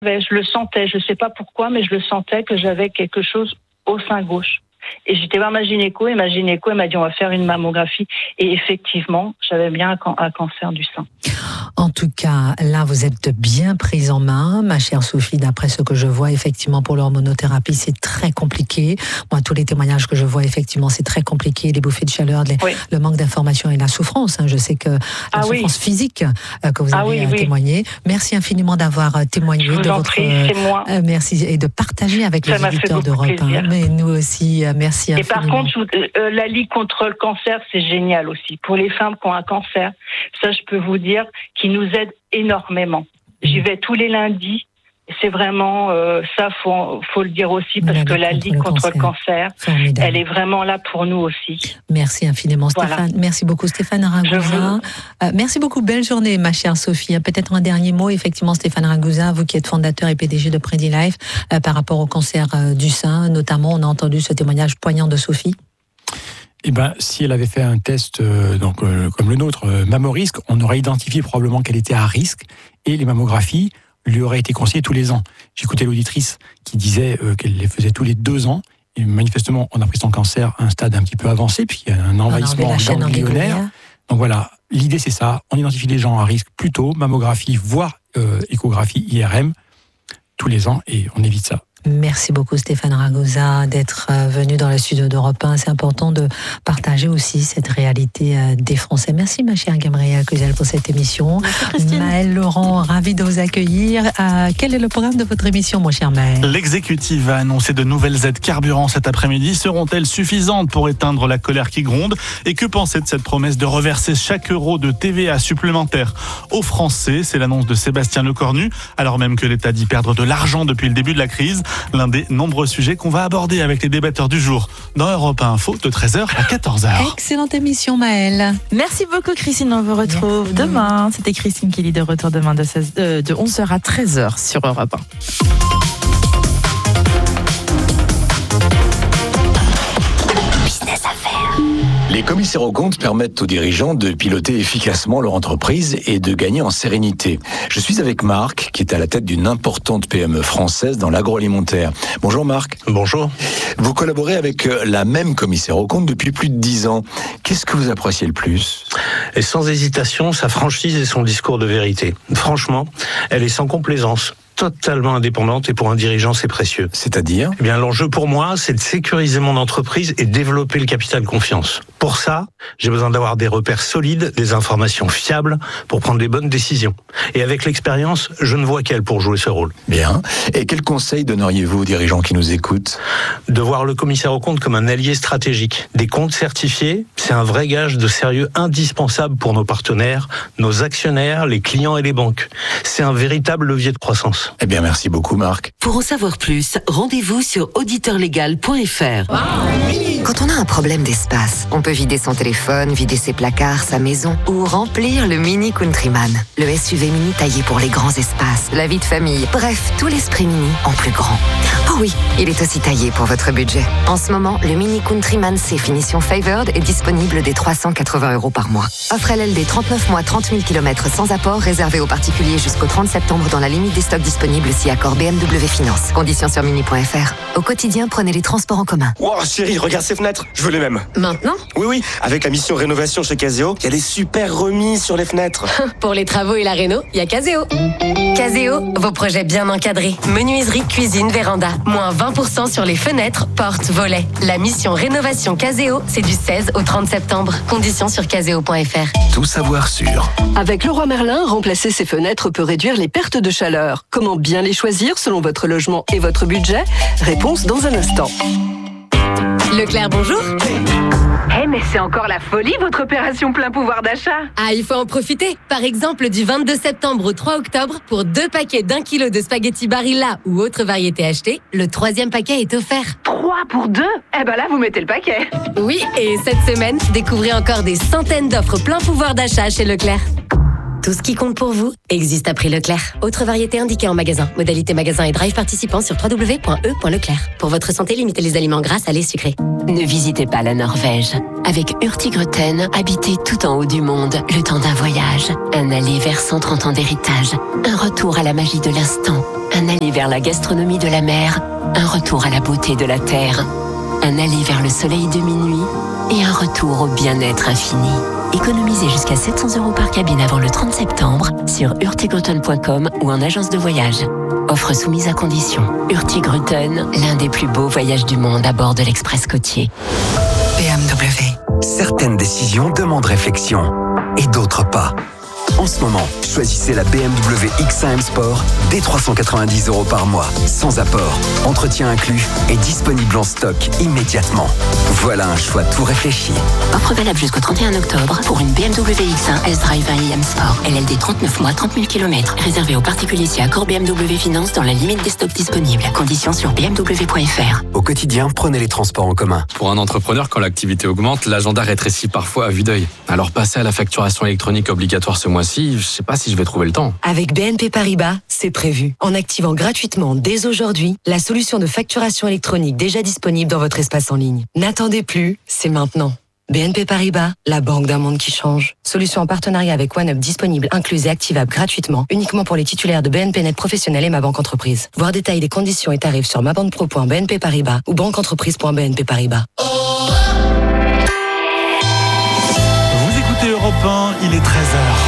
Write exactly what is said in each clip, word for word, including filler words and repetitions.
Je le sentais, je ne sais pas pourquoi, mais je le sentais que j'avais quelque chose au sein gauche. Et j'étais voir ma gynéco, et ma gynéco elle m'a dit on va faire une mammographie. Et effectivement, j'avais bien un, can- un cancer du sein. En tout cas, là, vous êtes bien prise en main, ma chère Sophie. D'après ce que je vois, effectivement, pour l'hormonothérapie, c'est très compliqué. Moi, tous les témoignages que je vois, effectivement, c'est très compliqué. Les bouffées de chaleur, les, oui. le manque d'information et la souffrance. Hein. Je sais que la ah souffrance oui. physique euh, que vous avez ah oui, témoigné. Oui. Merci infiniment d'avoir témoigné je vous de en votre. Prie, c'est moi. Euh, merci et de partager avec Ça les auditeurs d'Europe un. Mais nous aussi, euh, merci infiniment. Et par contre, euh, la Ligue contre le cancer, c'est génial aussi. Pour les femmes qui ont un cancer, ça, je peux vous dire, qui nous aide énormément. J'y vais tous les lundis. C'est vraiment euh, ça, faut faut le dire aussi, parce la que la Ligue contre le cancer, cancer elle est vraiment là pour nous aussi. Merci infiniment, Stéphane. Voilà. Merci beaucoup, Stéphane Ragusa. Vous... Euh, merci beaucoup. Belle journée, ma chère Sophie. Peut-être un dernier mot, effectivement, Stéphane Ragusa, vous qui êtes fondateur et P D G de Predi Life, euh, par rapport au cancer euh, du sein, notamment, on a entendu ce témoignage poignant de Sophie. Eh ben, si elle avait fait un test euh, donc euh, comme le nôtre, euh, mammorisque, on aurait identifié probablement qu'elle était à risque, et les mammographies lui auraient été conseillées tous les ans. J'écoutais l'auditrice qui disait euh, qu'elle les faisait tous les deux ans. Et manifestement, on a pris son cancer à un stade un petit peu avancé, puisqu'il y a un envahissement ganglionnaire. Donc voilà, l'idée c'est ça. On identifie les gens à risque plus tôt, mammographie, voire euh, échographie I R M, tous les ans, et on évite ça. Merci beaucoup Stéphane Ragusa d'être venu dans le studio d'Europe un. C'est important de partager aussi cette réalité des Français. Merci ma chère Gabrielle Cluzel pour cette émission. Merci Maël Laurent, ravi de vous accueillir. Euh, quel est le programme de votre émission, mon cher Maël? L'exécutif va annoncer de nouvelles aides carburant cet après-midi. Seront-elles suffisantes pour éteindre la colère qui gronde? Et que penser de cette promesse de reverser chaque euro de T V A supplémentaire aux Français? C'est l'annonce de Sébastien Lecornu, alors même que l'État dit perdre de l'argent depuis le début de la crise. L'un des nombreux sujets qu'on va aborder avec les débatteurs du jour dans Europe un Info de treize heures à quatorze heures. Excellente émission Maëlle. Merci beaucoup Christine, on vous retrouve Merci. demain. C'était Christine Kelly de retour demain de, seize, euh, de onze heures à treize heures sur Europe un. Les commissaires aux comptes permettent aux dirigeants de piloter efficacement leur entreprise et de gagner en sérénité. Je suis avec Marc, qui est à la tête d'une importante P M E française dans l'agroalimentaire. Bonjour Marc. Bonjour. Vous collaborez avec la même commissaire aux comptes depuis plus de dix ans. Qu'est-ce que vous appréciez le plus ? Et sans hésitation, sa franchise et son discours de vérité. Franchement, elle est sans complaisance. Totalement indépendante, et pour un dirigeant, c'est précieux. C'est-à-dire ? Eh bien, l'enjeu pour moi, c'est de sécuriser mon entreprise et développer le capital confiance. Pour ça, j'ai besoin d'avoir des repères solides, des informations fiables pour prendre les bonnes décisions. Et avec l'expérience, je ne vois qu'elle pour jouer ce rôle. Bien. Et quels conseils donneriez-vous aux dirigeants qui nous écoutent ? De voir le commissaire aux comptes comme un allié stratégique. Des comptes certifiés, c'est un vrai gage de sérieux indispensable pour nos partenaires, nos actionnaires, les clients et les banques. C'est un véritable levier de croissance. Eh bien, merci beaucoup, Marc. Pour en savoir plus, rendez-vous sur auditeur légal point f r. Quand on a un problème d'espace, on peut vider son téléphone, vider ses placards, sa maison ou remplir le Mini Countryman. Le S U V mini taillé pour les grands espaces, la vie de famille, bref, tout l'esprit mini en plus grand. Oh oui, il est aussi taillé pour votre budget. En ce moment, le Mini Countryman C finition Favored est disponible dès trois cent quatre-vingts euros par mois. Offre L L D trente-neuf mois, trente mille kilomètres sans apport, réservé aux particuliers jusqu'au trente septembre dans la limite des stocks disponibles si accord B M W Finance. Conditions sur mini point f r. Au quotidien, prenez les transports en commun. Wow, chérie, regarde ces fenêtres, je veux les mêmes. Maintenant ? Oui, oui, avec la mission rénovation chez Caseo, il y a des super remises sur les fenêtres. Pour les travaux et la réno, il y a Caseo. Caseo, vos projets bien encadrés. Menuiserie, cuisine, véranda. Moins vingt pour cent sur les fenêtres, portes, volets. La mission rénovation Caseo, c'est du seize au trente septembre. Conditions sur caseo point f r. Tout savoir sur. Avec Leroy Merlin, remplacer ses fenêtres peut réduire les pertes de chaleur. Comment bien les choisir selon votre logement et votre budget ? Réponse dans un instant. Leclerc, bonjour. Eh hey, mais c'est encore la folie votre opération plein pouvoir d'achat. Ah, il faut en profiter. Par exemple, du vingt-deux septembre au trois octobre, pour deux paquets d'un kilo de spaghettis Barilla ou autre variété achetée, le troisième paquet est offert. Trois pour deux ? Eh ben là, vous mettez le paquet. Oui, et cette semaine, découvrez encore des centaines d'offres plein pouvoir d'achat chez Leclerc. Tout ce qui compte pour vous existe à prix Leclerc. Autre variété indiquée en magasin. Modalité magasin et drive participants sur w w w point e point leclerc. Pour votre santé, limitez les aliments gras, salés, sucrés. Ne visitez pas la Norvège. Avec Hurtigruten, habitez tout en haut du monde, le temps d'un voyage. Un aller vers cent trente ans d'héritage. Un retour à la magie de l'instant. Un aller vers la gastronomie de la mer. Un retour à la beauté de la terre. Un aller vers le soleil de minuit. Et un retour au bien-être infini. Économisez jusqu'à sept cents euros par cabine avant le trente septembre sur hurtigruten point com ou en agence de voyage. Offre soumise à condition. Hurtigruten, l'un des plus beaux voyages du monde à bord de l'Express côtier. B M W. Certaines décisions demandent réflexion et d'autres pas. En ce moment, choisissez la B M W X un M Sport dès trois cent quatre-vingt-dix euros par mois, sans apport, entretien inclus et disponible en stock immédiatement. Voilà un choix tout réfléchi. Offre valable jusqu'au trente et un octobre pour une B M W X un S-Drive un i M Sport. L L D trente-neuf mois, trente mille kilomètres. Réservé aux particuliers si accord B M W Finance dans la limite des stocks disponibles. Conditions sur b m w point f r. Au quotidien, prenez les transports en commun. Pour un entrepreneur, quand l'activité augmente, l'agenda rétrécit parfois à vue d'œil. Alors passer à la facturation électronique obligatoire ce mois-ci, je sais pas si je vais trouver le temps. Avec B N P Paribas, c'est prévu. En activant gratuitement dès aujourd'hui la solution de facturation électronique déjà disponible dans votre espace en ligne. N'attendez plus, c'est maintenant. B N P Paribas, la banque d'un monde qui change. Solution en partenariat avec OneUp disponible, incluse et activable gratuitement, uniquement pour les titulaires de B N P Net Professionnel et Ma Banque Entreprise. Voir détail des conditions et tarifs sur ma banque pro point b n p paribas ou banque entreprise point b n p paribas. Vous écoutez Europe un, il est treize heures.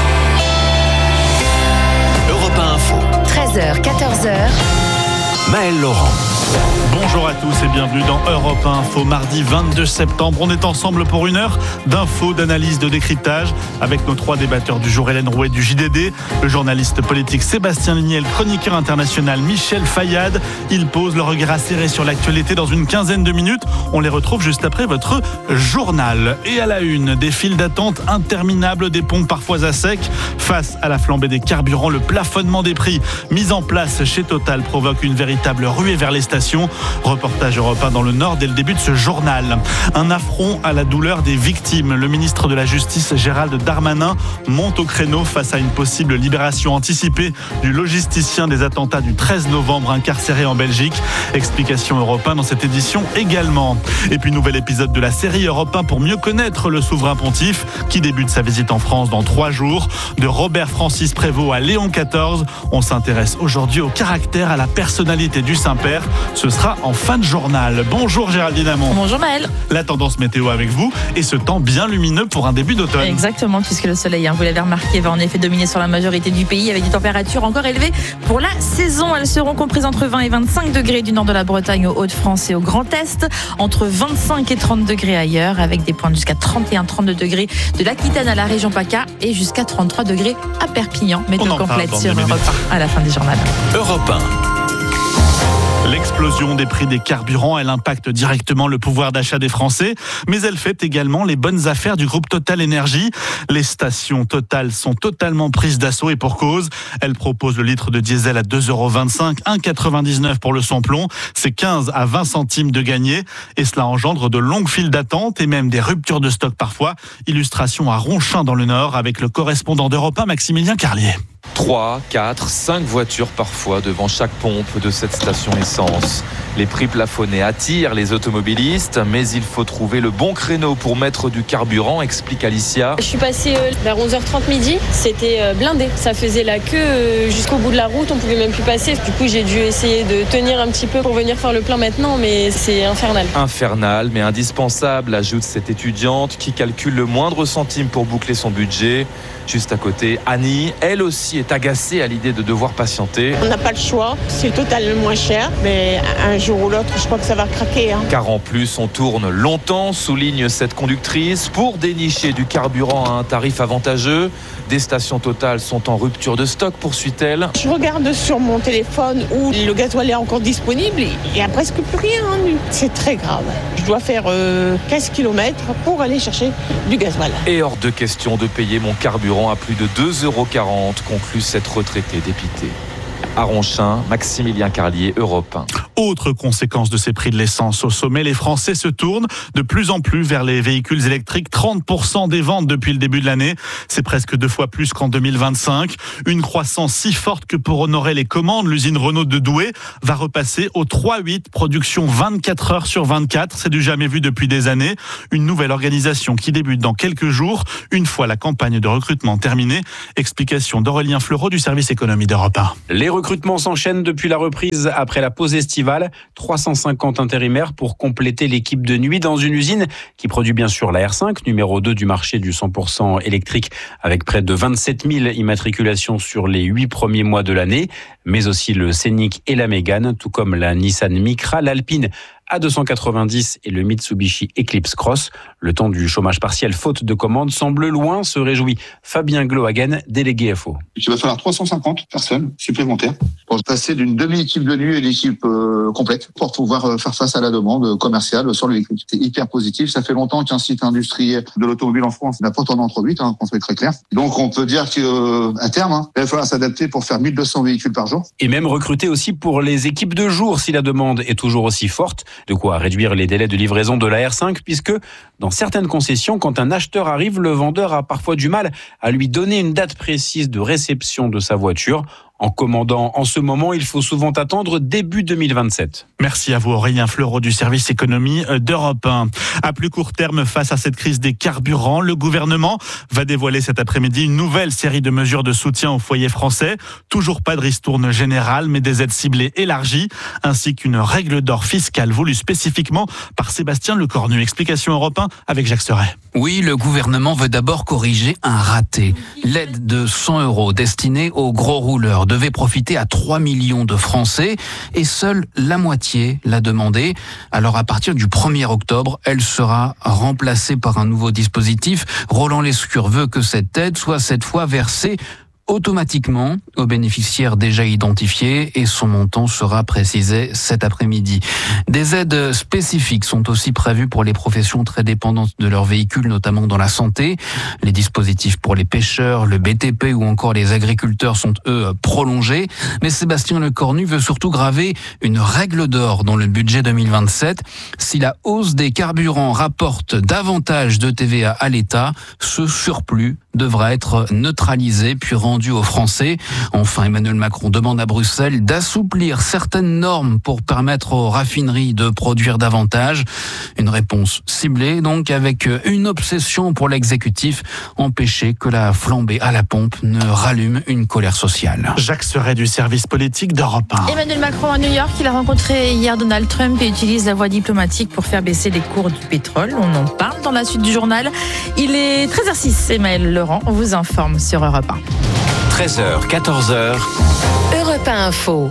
Europe un Info. treize heures, quatorze heures. Maël Laurent. Bonjour à tous et bienvenue dans Europe un Info, mardi vingt-deux septembre. On est ensemble pour une heure d'infos, d'analyse, de décryptage avec nos trois débatteurs du jour, Hélène Rouet du J D D, le journaliste politique Sébastien Ligné, le chroniqueur international Michel Fayad. Ils posent le regard acéré sur l'actualité dans une quinzaine de minutes. On les retrouve juste après votre journal. Et à la une, des files d'attente interminables, des pompes parfois à sec. Face à la flambée des carburants, le plafonnement des prix mis en place chez Total provoque une véritable ruée vers les stations. Reportage Europe un dans le Nord dès le début de ce journal. Un affront à la douleur des victimes. Le ministre de la Justice, Gérald Darmanin, monte au créneau face à une possible libération anticipée du logisticien des attentats du treize novembre incarcéré en Belgique. Explication Europe un dans cette édition également. Et puis nouvel épisode de la série Europe un pour mieux connaître le souverain pontife qui débute sa visite en France dans trois jours. De Robert Francis Prévost à Léon quatorze, on s'intéresse aujourd'hui au caractère, à la personnalité du Saint-Père. Ce sera en fin de journal. Bonjour Géraldine Amont. Bonjour Maël. La tendance météo avec vous et ce temps bien lumineux pour un début d'automne. Exactement, puisque le soleil, hein, vous l'avez remarqué, va en effet dominer sur la majorité du pays avec des températures encore élevées pour la saison. Elles seront comprises entre vingt et vingt-cinq degrés du nord de la Bretagne aux Hauts-de-France et au Grand Est, entre vingt-cinq et trente degrés ailleurs, avec des pointes jusqu'à trente et un à trente-deux degrés de l'Aquitaine à la région PACA et jusqu'à trente-trois degrés à Perpignan. Météo complète sur Europe un à la fin du journal. Europe un. L'explosion des prix des carburants, elle impacte directement le pouvoir d'achat des Français, mais elle fait également les bonnes affaires du groupe Total Énergie. Les stations Total sont totalement prises d'assaut et pour cause. Elles proposent le litre de diesel à deux euros vingt-cinq, un euro quatre-vingt-dix-neuf pour le sans-plomb. C'est quinze à vingt centimes de gagné et cela engendre de longues files d'attente et même des ruptures de stock parfois. Illustration à Ronchin dans le Nord avec le correspondant d'Europe un, Maximilien Carlier. trois, quatre, cinq voitures parfois devant chaque pompe de cette station essence. Les prix plafonnés attirent les automobilistes, mais il faut trouver le bon créneau pour mettre du carburant, explique Alicia. Je suis passée vers onze heures trente midi, c'était blindé. Ça faisait la queue jusqu'au bout de la route, on pouvait même plus passer. Du coup, j'ai dû essayer de tenir un petit peu pour venir faire le plein maintenant, mais c'est infernal. Infernal, mais indispensable, ajoute cette étudiante qui calcule le moindre centime pour boucler son budget. Juste à côté, Annie, elle aussi est agacée à l'idée de devoir patienter. On n'a pas le choix, c'est le Total le moins cher, mais un jour ou l'autre, je crois que ça va craquer. Hein. Car en plus, on tourne longtemps, souligne cette conductrice, pour dénicher du carburant à un tarif avantageux. Des stations Total sont en rupture de stock, poursuit-elle. Je regarde sur mon téléphone où le gasoil est encore disponible, il n'y a presque plus rien. Hein. C'est très grave. Je dois faire euh, quinze kilomètres pour aller chercher du gasoil. Et hors de question de payer mon carburant à plus de deux euros quarante, conclut cette retraitée dépitée. à Ronchin. Maximilien Carlier, Europe un. Autre conséquence de ces prix de l'essence au sommet, les Français se tournent de plus en plus vers les véhicules électriques. trente pour cent des ventes depuis le début de l'année. C'est presque deux fois plus qu'en deux mille vingt-cinq. Une croissance si forte que pour honorer les commandes, l'usine Renault de Douai va repasser au trois huit, production vingt-quatre heures sur vingt-quatre. C'est du jamais vu depuis des années. Une nouvelle organisation qui débute dans quelques jours, une fois la campagne de recrutement terminée. Explication d'Aurélien Fleureau du service économie d'Europe un. Les recrutements s'enchaînent depuis la reprise après la pause estivale. trois cent cinquante intérimaires pour compléter l'équipe de nuit dans une usine qui produit bien sûr la R cinq, numéro deux du marché du cent pour cent électrique, avec près de vingt-sept mille immatriculations sur les huit premiers mois de l'année, mais aussi le Scénic et la Mégane, tout comme la Nissan Micra, l'Alpine A deux cent quatre-vingt-dix et le Mitsubishi Eclipse Cross. Le temps du chômage partiel faute de commandes semble loin, se réjouit Fabien Glohagen, délégué F O. Il va falloir trois cent cinquante personnes supplémentaires pour passer d'une demi-équipe de nuit à une équipe euh, complète pour pouvoir euh, faire face à la demande commerciale sur le véhicule. C'est hyper positif. Ça fait longtemps qu'un site industriel de l'automobile en France n'a pas tourné entre huit, hein, qu'on soit très clair. Donc on peut dire qu'à euh, terme, hein, il va falloir s'adapter pour faire mille deux cents véhicules par jour. Et même recruter aussi pour les équipes de jour si la demande est toujours aussi forte. De quoi réduire les délais de livraison de la R cinq, puisque dans certaines concessions, quand un acheteur arrive, le vendeur a parfois du mal à lui donner une date précise de réception de sa voiture. En commandant en ce moment, il faut souvent attendre début deux mille vingt-sept. Merci à vous Aurélien Fleureau du service économie d'Europe un. À plus court terme, face à cette crise des carburants, le gouvernement va dévoiler cet après-midi une nouvelle série de mesures de soutien aux foyers français. Toujours pas de ristourne générale, mais des aides ciblées élargies, ainsi qu'une règle d'or fiscale voulue spécifiquement par Sébastien Lecornu. Explication Europe un avec Jacques Serret. Oui, le gouvernement veut d'abord corriger un raté. L'aide de cent euros destinée aux gros rouleurs devait profiter à trois millions de Français et seule la moitié l'a demandé. Alors à partir du premier octobre, elle sera remplacée par un nouveau dispositif. Roland Lescure veut que cette aide soit cette fois versée automatiquement aux bénéficiaires déjà identifiés et son montant sera précisé cet après-midi. Des aides spécifiques sont aussi prévues pour les professions très dépendantes de leurs véhicules, notamment dans la santé. Les dispositifs pour les pêcheurs, le B T P ou encore les agriculteurs sont eux prolongés. Mais Sébastien Lecornu veut surtout graver une règle d'or dans le budget deux mille vingt-sept. Si la hausse des carburants rapporte davantage de T V A à l'État, ce surplus devra être neutralisé puis rendu aux Français. Enfin, Emmanuel Macron demande à Bruxelles d'assouplir certaines normes pour permettre aux raffineries de produire davantage. Une réponse ciblée, donc, avec une obsession pour l'exécutif, empêcher que la flambée à la pompe ne rallume une colère sociale. Jacques Serret du service politique d'Europe un. Emmanuel Macron à New York, il a rencontré hier Donald Trump et utilise la voie diplomatique pour faire baisser les cours du pétrole. On en parle dans la suite du journal. Il est treize heures six, Emmaël Laurent, on vous informe sur Europe un. treize heures, quatorze heures. Europe un Info.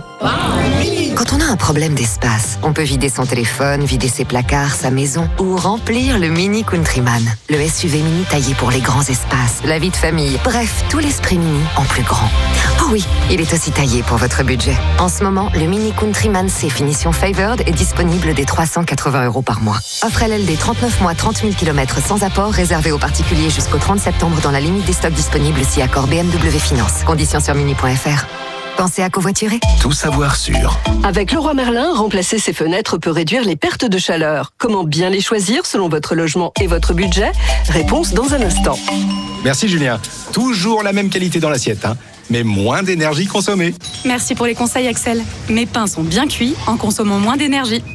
Quand on a un problème d'espace, on peut vider son téléphone, vider ses placards, sa maison ou remplir le Mini Countryman. Le S U V mini taillé pour les grands espaces, la vie de famille, bref, tout l'esprit mini en plus grand. Oh oui, il est aussi taillé pour votre budget. En ce moment, le Mini Countryman C finition Favored est disponible dès trois cent quatre-vingts euros par mois. Offre L L D trente-neuf mois, trente mille kilomètres sans apport, réservé aux particuliers jusqu'au trente septembre dans la limite des stocks disponibles si accord B M W Finance. Conditions sur mini point F R. Pensez à covoiturer. Tout savoir sur. Avec Leroy Merlin, remplacer ses fenêtres peut réduire les pertes de chaleur. Comment bien les choisir selon votre logement et votre budget? Réponse dans un instant. Merci Julien. Toujours la même qualité dans l'assiette, hein, mais moins d'énergie consommée. Merci pour les conseils Axel. Mes pains sont bien cuits en consommant moins d'énergie.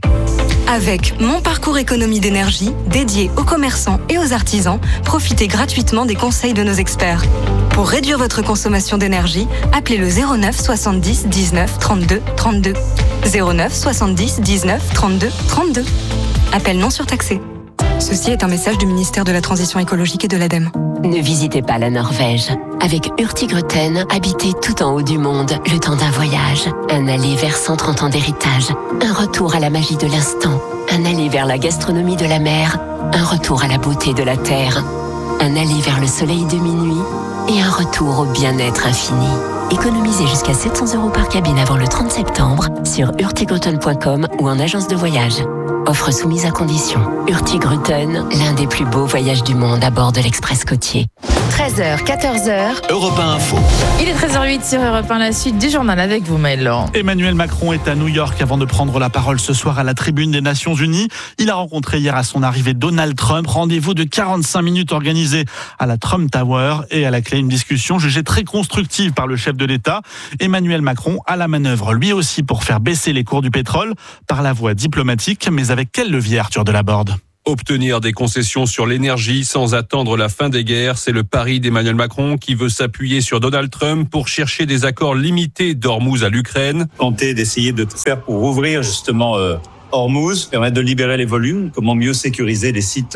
Avec Mon Parcours Économie d'énergie, dédié aux commerçants et aux artisans, profitez gratuitement des conseils de nos experts. Pour réduire votre consommation d'énergie, appelez le zéro neuf soixante-dix dix-neuf trente-deux trente-deux. zéro neuf soixante-dix dix-neuf trente-deux trente-deux. Appel non surtaxé. Ceci est un message du ministère de la Transition écologique et de l'ADEME. Ne visitez pas la Norvège. Avec Hurtigruten, habitez tout en haut du monde le temps d'un voyage. Un aller vers cent trente ans d'héritage. Un retour à la magie de l'instant. Un aller vers la gastronomie de la mer. Un retour à la beauté de la terre. Un aller vers le soleil de minuit. Et un retour au bien-être infini. Économisez jusqu'à sept cents euros par cabine avant le trente septembre sur hurtigruten point com ou en agence de voyage. Offre soumise à condition. Hurtigruten, l'un des plus beaux voyages du monde à bord de l'Express côtier. treize heures, quatorze heures. Europe un Info. Il est treize heures huit sur Europe un, la suite du journal avec vous, Maël Laurent. Emmanuel Macron est à New York avant de prendre la parole ce soir à la tribune des Nations Unies. Il a rencontré hier à son arrivée Donald Trump. Rendez-vous de quarante-cinq minutes organisé à la Trump Tower et à la clé une discussion jugée très constructive par le chef de l'État. Emmanuel Macron à la manœuvre lui aussi pour faire baisser les cours du pétrole par la voie diplomatique. Mais avec quel levier, Arthur Delaborde ? Obtenir des concessions sur l'énergie sans attendre la fin des guerres, c'est le pari d'Emmanuel Macron qui veut s'appuyer sur Donald Trump pour chercher des accords limités d'Ormuz à l'Ukraine. Tenter d'essayer de tout faire pour ouvrir justement euh, Ormuz, permettre de libérer les volumes, comment mieux sécuriser les sites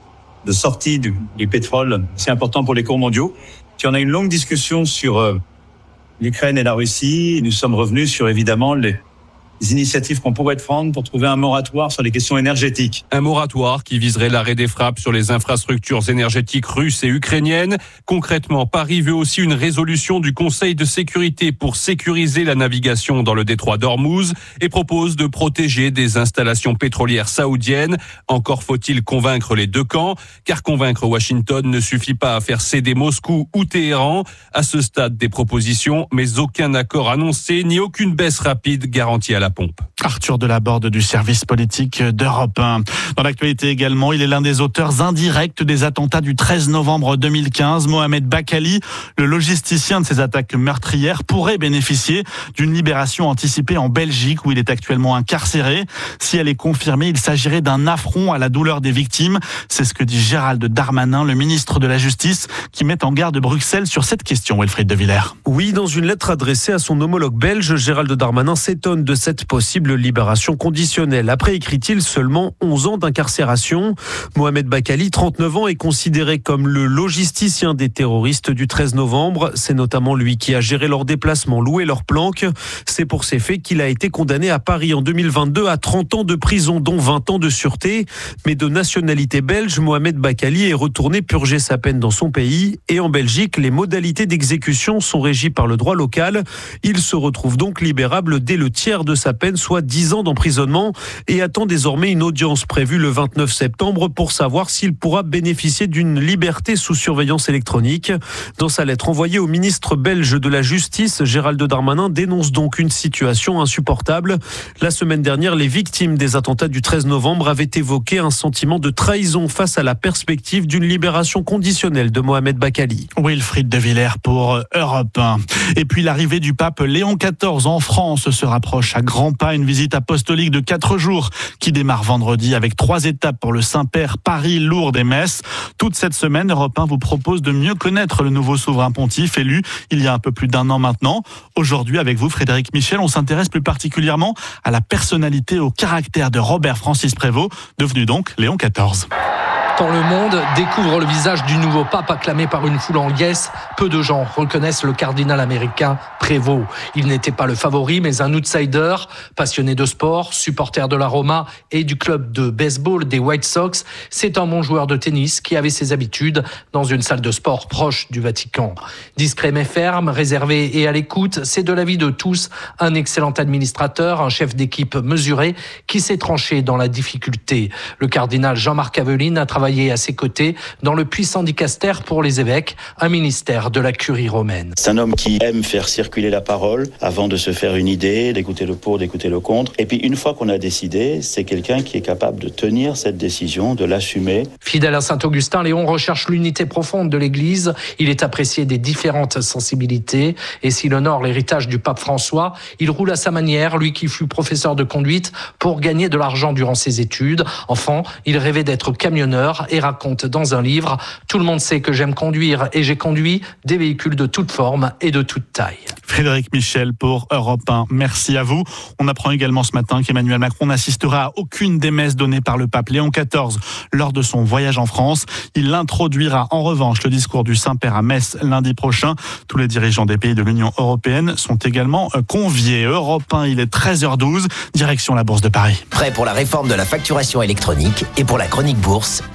de sortie du, du pétrole, c'est important pour les cours mondiaux. Puis on a une longue discussion sur euh, l'Ukraine et la Russie. Nous sommes revenus sur évidemment les les initiatives qu'on pourrait prendre pour trouver un moratoire sur les questions énergétiques. Un moratoire qui viserait l'arrêt des frappes sur les infrastructures énergétiques russes et ukrainiennes. Concrètement, Paris veut aussi une résolution du Conseil de sécurité pour sécuriser la navigation dans le détroit d'Ormuz et propose de protéger des installations pétrolières saoudiennes. Encore faut-il convaincre les deux camps, car convaincre Washington ne suffit pas à faire céder Moscou ou Téhéran. À ce stade des propositions, mais aucun accord annoncé ni aucune baisse rapide garantie à la pompe. Arthur Delaborde du service politique d'Europe un. Dans l'actualité également, il est l'un des auteurs indirects des attentats du treize novembre deux mille quinze. Mohamed Bakkali, le logisticien de ces attaques meurtrières, pourrait bénéficier d'une libération anticipée en Belgique où il est actuellement incarcéré. Si elle est confirmée, il s'agirait d'un affront à la douleur des victimes. C'est ce que dit Gérald Darmanin, le ministre de la Justice, qui met en garde Bruxelles sur cette question, Wilfried de Villers. Oui, dans une lettre adressée à son homologue belge, Gérald Darmanin s'étonne de cette possible libération conditionnelle. Après, écrit-il, seulement onze ans d'incarcération. Mohamed Bakkali, trente-neuf ans, est considéré comme le logisticien des terroristes du treize novembre. C'est notamment lui qui a géré leurs déplacements, loué leurs planques. C'est pour ces faits qu'il a été condamné à Paris en deux mille vingt-deux à trente ans de prison, dont vingt ans de sûreté. Mais de nationalité belge, Mohamed Bakkali est retourné purger sa peine dans son pays. Et en Belgique, les modalités d'exécution sont régies par le droit local. Il se retrouve donc libérable dès le tiers de sa peine, soit dix ans d'emprisonnement, et attend désormais une audience prévue le vingt-neuf septembre pour savoir s'il pourra bénéficier d'une liberté sous surveillance électronique. Dans sa lettre envoyée au ministre belge de la Justice, Gérald Darmanin dénonce donc une situation insupportable. La semaine dernière, les victimes des attentats du treize novembre avaient évoqué un sentiment de trahison face à la perspective d'une libération conditionnelle de Mohamed Bakkali. Wilfried de Villers pour Europe un. Et puis l'arrivée du pape Léon quatorze en France se rapproche à grands pas. Une visite apostolique de quatre jours qui démarre vendredi avec trois étapes pour le Saint-Père, Paris, Lourdes et Metz. Toute cette semaine, Europe un vous propose de mieux connaître le nouveau souverain pontife élu il y a un peu plus d'un an maintenant. Aujourd'hui, avec vous, Frédéric Michel, on s'intéresse plus particulièrement à la personnalité, au caractère de Robert Francis Prévost, devenu donc Léon quatorze. Quand le monde découvre le visage du nouveau pape acclamé par une foule en liesse, peu de gens reconnaissent le cardinal américain Prévost. Il n'était pas le favori, mais un outsider, passionné de sport, supporter de la Roma et du club de baseball des White Sox. C'est un bon joueur de tennis qui avait ses habitudes dans une salle de sport proche du Vatican. Discret mais ferme, réservé et à l'écoute, c'est de l'avis de tous un excellent administrateur, un chef d'équipe mesuré qui s'est tranché dans la difficulté. Le cardinal Jean-Marc Aveline a travaillé à ses côtés dans le puissant dicaster pour les évêques, un ministère de la curie romaine. C'est un homme qui aime faire circuler la parole avant de se faire une idée, d'écouter le pour, d'écouter le contre. Et puis une fois qu'on a décidé, c'est quelqu'un qui est capable de tenir cette décision, de l'assumer. Fidèle à Saint-Augustin, Léon recherche l'unité profonde de l'Église. Il est apprécié des différentes sensibilités. Et s'il honore l'héritage du pape François, il roule à sa manière, lui qui fut professeur de conduite pour gagner de l'argent durant ses études. Enfant, il rêvait d'être camionneur et raconte dans un livre « Tout le monde sait que j'aime conduire et j'ai conduit des véhicules de toute forme et de toute taille ». Frédéric Michel pour Europe un. Merci à vous. On apprend également ce matin qu'Emmanuel Macron n'assistera à aucune des messes données par le pape Léon quatorze lors de son voyage en France. Il introduira en revanche le discours du Saint-Père à Metz lundi prochain. Tous les dirigeants des pays de l'Union européenne sont également conviés. Europe un, il est treize heures douze, direction la Bourse de Paris. Prêt pour la réforme de la facturation électronique et pour la chronique bourse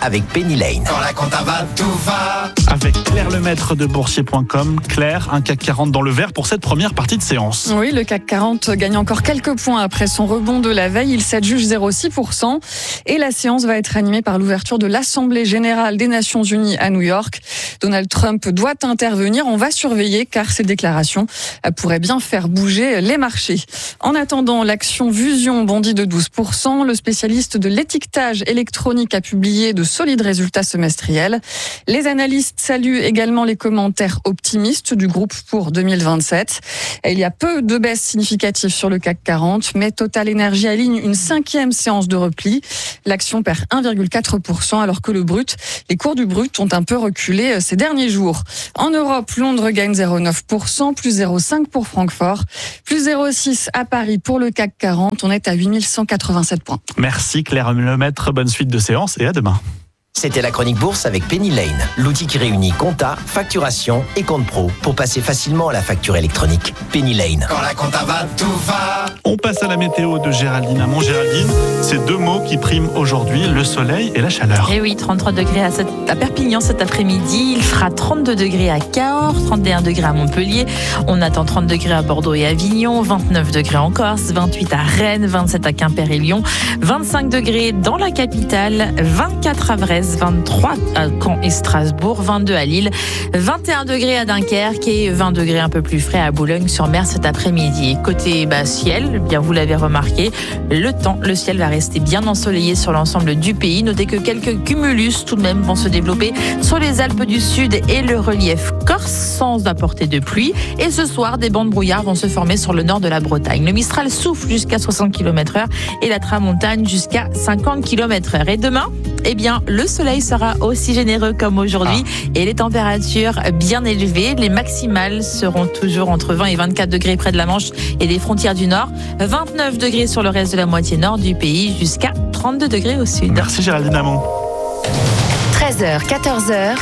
avec Penny Lane. Quand la compta va, tout va. Avec Claire Lemaître de boursier point com. Claire, un C A C quarante dans le vert pour cette première partie de séance. Oui, le C A C quarante gagne encore quelques points après son rebond de la veille. Il s'adjuge zéro virgule six pour cent. Et la séance va être animée par l'ouverture de l'Assemblée générale des Nations unies à New York. Donald Trump doit intervenir. On va surveiller car ses déclarations pourraient bien faire bouger les marchés. En attendant, l'action Vusion bondit de douze pour cent. Le spécialiste de l'étiquetage électronique a publié de solides résultats semestriels. Les analystes saluent également les commentaires optimistes du groupe pour deux mille vingt-sept. Il y a peu de baisses significatives sur le C A C quarante, mais Total Energy aligne une cinquième séance de repli. L'action perd un virgule quatre pour cent alors que le brut, les cours du brut ont un peu reculé ces derniers jours. En Europe, Londres gagne zéro virgule neuf pour cent, plus zéro virgule cinq pour pour Francfort, plus zéro virgule six à Paris pour le C A C quarante. On est à huit mille cent quatre-vingt-sept points. Merci Claire Lemaître, bonne suite de séance et à demain. C'était la chronique bourse avec Penny Lane, l'outil qui réunit compta, facturation et compte pro pour passer facilement à la facture électronique. Penny Lane. Quand la compta va, tout va. On passe à la météo de Géraldine Amont. Géraldine, c'est deux mots qui priment aujourd'hui, le soleil et la chaleur. Et oui, trente-trois degrés à, cette, à Perpignan cet après-midi. Il fera trente-deux degrés à Cahors, trente et un degrés à Montpellier. On attend trente degrés à Bordeaux et Avignon, vingt-neuf degrés en Corse, vingt-huit à Rennes, vingt-sept à Quimper et Lyon, vingt-cinq degrés dans la capitale, vingt-quatre à Vresse, vingt-trois à Caen et Strasbourg, vingt-deux à Lille, vingt et un degrés à Dunkerque et vingt degrés un peu plus frais à Boulogne-sur-Mer cet après-midi. Côté bah, ciel, bien vous l'avez remarqué, le temps, le ciel va rester bien ensoleillé sur l'ensemble du pays. Notez que quelques cumulus tout de même vont se développer sur les Alpes du Sud et le relief corse sans apporter de pluie. Et ce soir, des bancs de brouillard vont se former sur le nord de la Bretagne. Le Mistral souffle jusqu'à soixante kilomètres heure et la tramontane jusqu'à cinquante kilomètres heure. Et demain, eh bien, le soleil sera aussi généreux comme aujourd'hui ah. et les températures bien élevées. Les maximales seront toujours entre vingt et vingt-quatre degrés près de la Manche et des frontières du Nord. vingt-neuf degrés sur le reste de la moitié nord du pays jusqu'à trente-deux degrés au sud. Merci Géraldine Amont. treize heures, quatorze heures.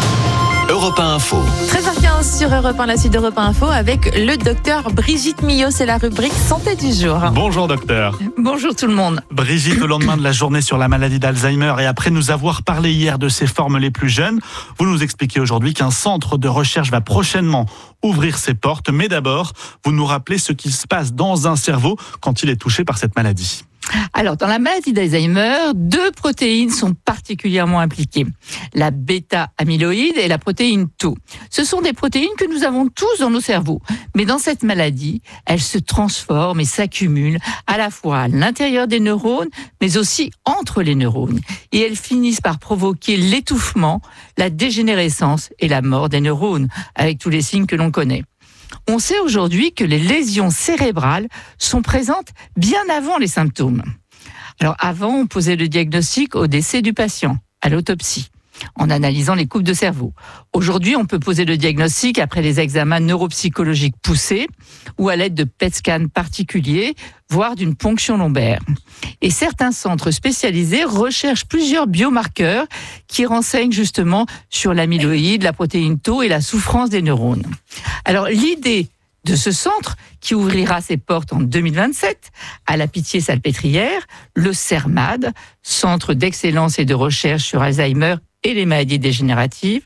Europe un Info. treize heures quinze sur Europe un, la suite d'Europe un Info avec le docteur Brigitte Millot. C'est la rubrique santé du jour. Bonjour docteur. Bonjour tout le monde. Brigitte, au lendemain de la journée sur la maladie d'Alzheimer et après nous avoir parlé hier de ses formes les plus jeunes, vous nous expliquez aujourd'hui qu'un centre de recherche va prochainement ouvrir ses portes. Mais d'abord, vous nous rappelez ce qui se passe dans un cerveau quand il est touché par cette maladie. Alors, dans la maladie d'Alzheimer, deux protéines sont particulièrement impliquées. La bêta-amyloïde et la protéine tau. Ce sont des protéines que nous avons tous dans nos cerveaux. Mais dans cette maladie, elles se transforment et s'accumulent à la fois à l'intérieur des neurones, mais aussi entre les neurones. Et elles finissent par provoquer l'étouffement, la dégénérescence et la mort des neurones, avec tous les signes que l'on connaît. On sait aujourd'hui que les lésions cérébrales sont présentes bien avant les symptômes. Alors avant, on posait le diagnostic au décès du patient, à l'autopsie, en analysant les coupes de cerveau. Aujourd'hui, on peut poser le diagnostic après les examens neuropsychologiques poussés ou à l'aide de P E T scans particuliers, voire d'une ponction lombaire. Et certains centres spécialisés recherchent plusieurs biomarqueurs qui renseignent justement sur l'amyloïde, la protéine tau et la souffrance des neurones. Alors l'idée de ce centre, qui ouvrira ses portes en deux mille vingt-sept à la Pitié-Salpêtrière, le CERMAD, Centre d'excellence et de recherche sur Alzheimer et les maladies dégénératives.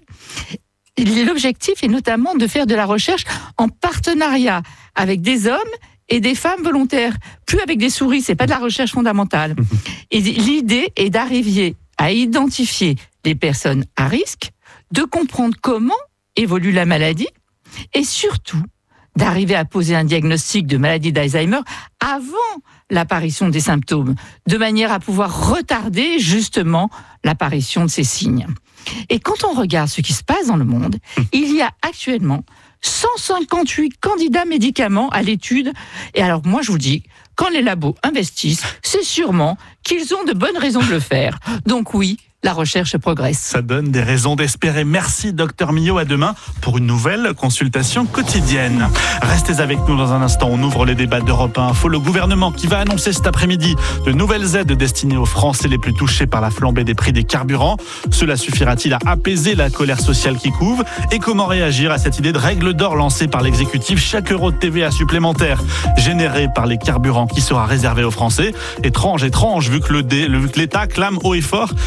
L'objectif est notamment de faire de la recherche en partenariat avec des hommes et des femmes volontaires. Plus avec des souris, c'est pas de la recherche fondamentale. Et l'idée est d'arriver à identifier les personnes à risque, de comprendre comment évolue la maladie et surtout d'arriver à poser un diagnostic de maladie d'Alzheimer avant l'apparition des symptômes, de manière à pouvoir retarder justement l'apparition de ces signes. Et quand on regarde ce qui se passe dans le monde, il y a actuellement cent cinquante-huit candidats médicaments à l'étude. Et alors moi je vous dis, quand les labos investissent, c'est sûrement qu'ils ont de bonnes raisons de le faire. Donc oui, la recherche progresse. Ça donne des raisons d'espérer. Merci docteur Millot, à demain pour une nouvelle consultation quotidienne. Restez avec nous dans un instant, on ouvre les débats d'Europe un Info. Le gouvernement qui va annoncer cet après-midi de nouvelles aides destinées aux Français les plus touchés par la flambée des prix des carburants. Cela suffira-t-il à apaiser la colère sociale qui couve? Et comment réagir à cette idée de règle d'or lancée par l'exécutif? Chaque euro de T V A supplémentaire généré par les carburants qui sera réservé aux Français. Étrange, étrange, vu que le dé, vu que l'État clame haut et fort qu'il ne fait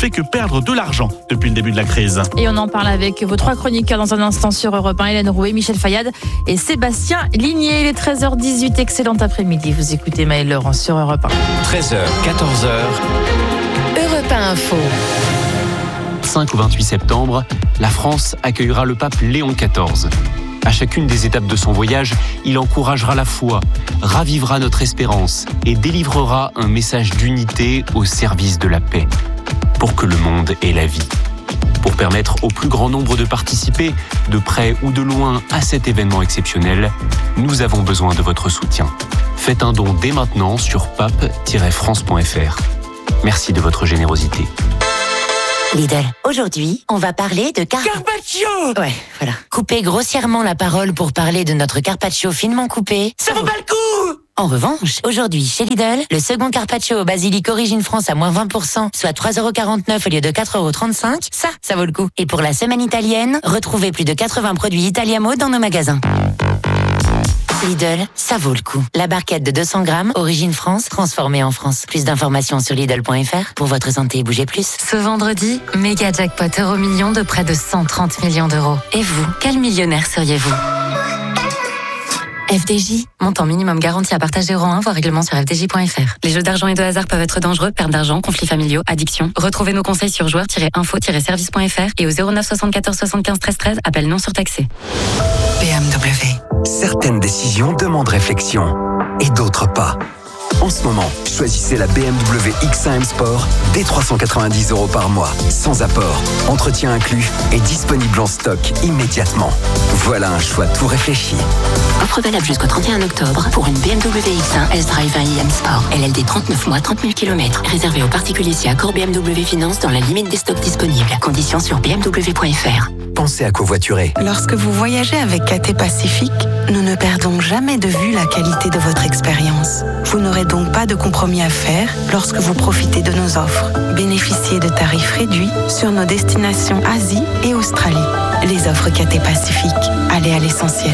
fait que perdre de l'argent depuis le début de la crise. Et on en parle avec vos trois chroniqueurs dans un instant sur Europe un, Hélène Rouet, Michel Fayad et Sébastien Ligné. Il est treize heures dix-huit, excellent après-midi. Vous écoutez Maëlle Laurent sur Europe un. treize heures, quatorze heures. Europe un Info. cinq au vingt-huit septembre, la France accueillera le pape Léon quatorze. À chacune des étapes de son voyage, il encouragera la foi, ravivera notre espérance et délivrera un message d'unité au service de la paix, pour que le monde ait la vie. Pour permettre au plus grand nombre de participer, de près ou de loin, à cet événement exceptionnel, nous avons besoin de votre soutien. Faites un don dès maintenant sur pape tiret france point f r. Merci de votre générosité. Lidl, aujourd'hui, on va parler de car... Carpaccio. Ouais, voilà. Couper grossièrement la parole pour parler de notre carpaccio finement coupé... Ça vaut pas le coup. En revanche, aujourd'hui, chez Lidl, le second carpaccio au basilic Origine France à moins vingt pour cent, soit trois euros quarante-neuf au lieu de quatre euros trente-cinq, ça, ça vaut le coup. Et pour la semaine italienne, retrouvez plus de quatre-vingts produits Italiamo dans nos magasins. Lidl, ça vaut le coup. La barquette de deux cents grammes, Origine France, transformée en France. Plus d'informations sur Lidl point f r. Pour votre santé, bougez plus. Ce vendredi, méga jackpot euro million de près de cent trente millions d'euros. Et vous, quel millionnaire seriez-vous ? F D J, montant minimum garanti à partage zéro un, voire règlement sur f d j point f r. Les jeux d'argent et de hasard peuvent être dangereux, perte d'argent, conflits familiaux, addiction. Retrouvez nos conseils sur joueurs tiret info tiret service point f r et au zéro neuf soixante-quatorze soixante-quinze treize treize, appel non surtaxé. B M W. Certaines décisions demandent réflexion et d'autres pas. En ce moment, choisissez la B M W X un M Sport dès trois cent quatre-vingt-dix euros par mois, sans apport, entretien inclus et disponible en stock immédiatement. Voilà un choix tout réfléchi. Offre valable jusqu'au trente et un octobre pour une B M W X un S-Drive un i M Sport. L L D trente-neuf mois, trente mille kilomètres. Réservé aux particuliers si accord B M W Finance dans la limite des stocks disponibles. Conditions sur b m w point f r. Pensez à covoiturer. Lorsque vous voyagez avec Cathay Pacifique, nous ne perdons jamais de vue la qualité de votre expérience. Vous n'aurez donc pas de compromis à faire lorsque vous profitez de nos offres. Bénéficiez de tarifs réduits sur nos destinations Asie et Australie. Les offres Cathay Pacifique. Allez à l'essentiel.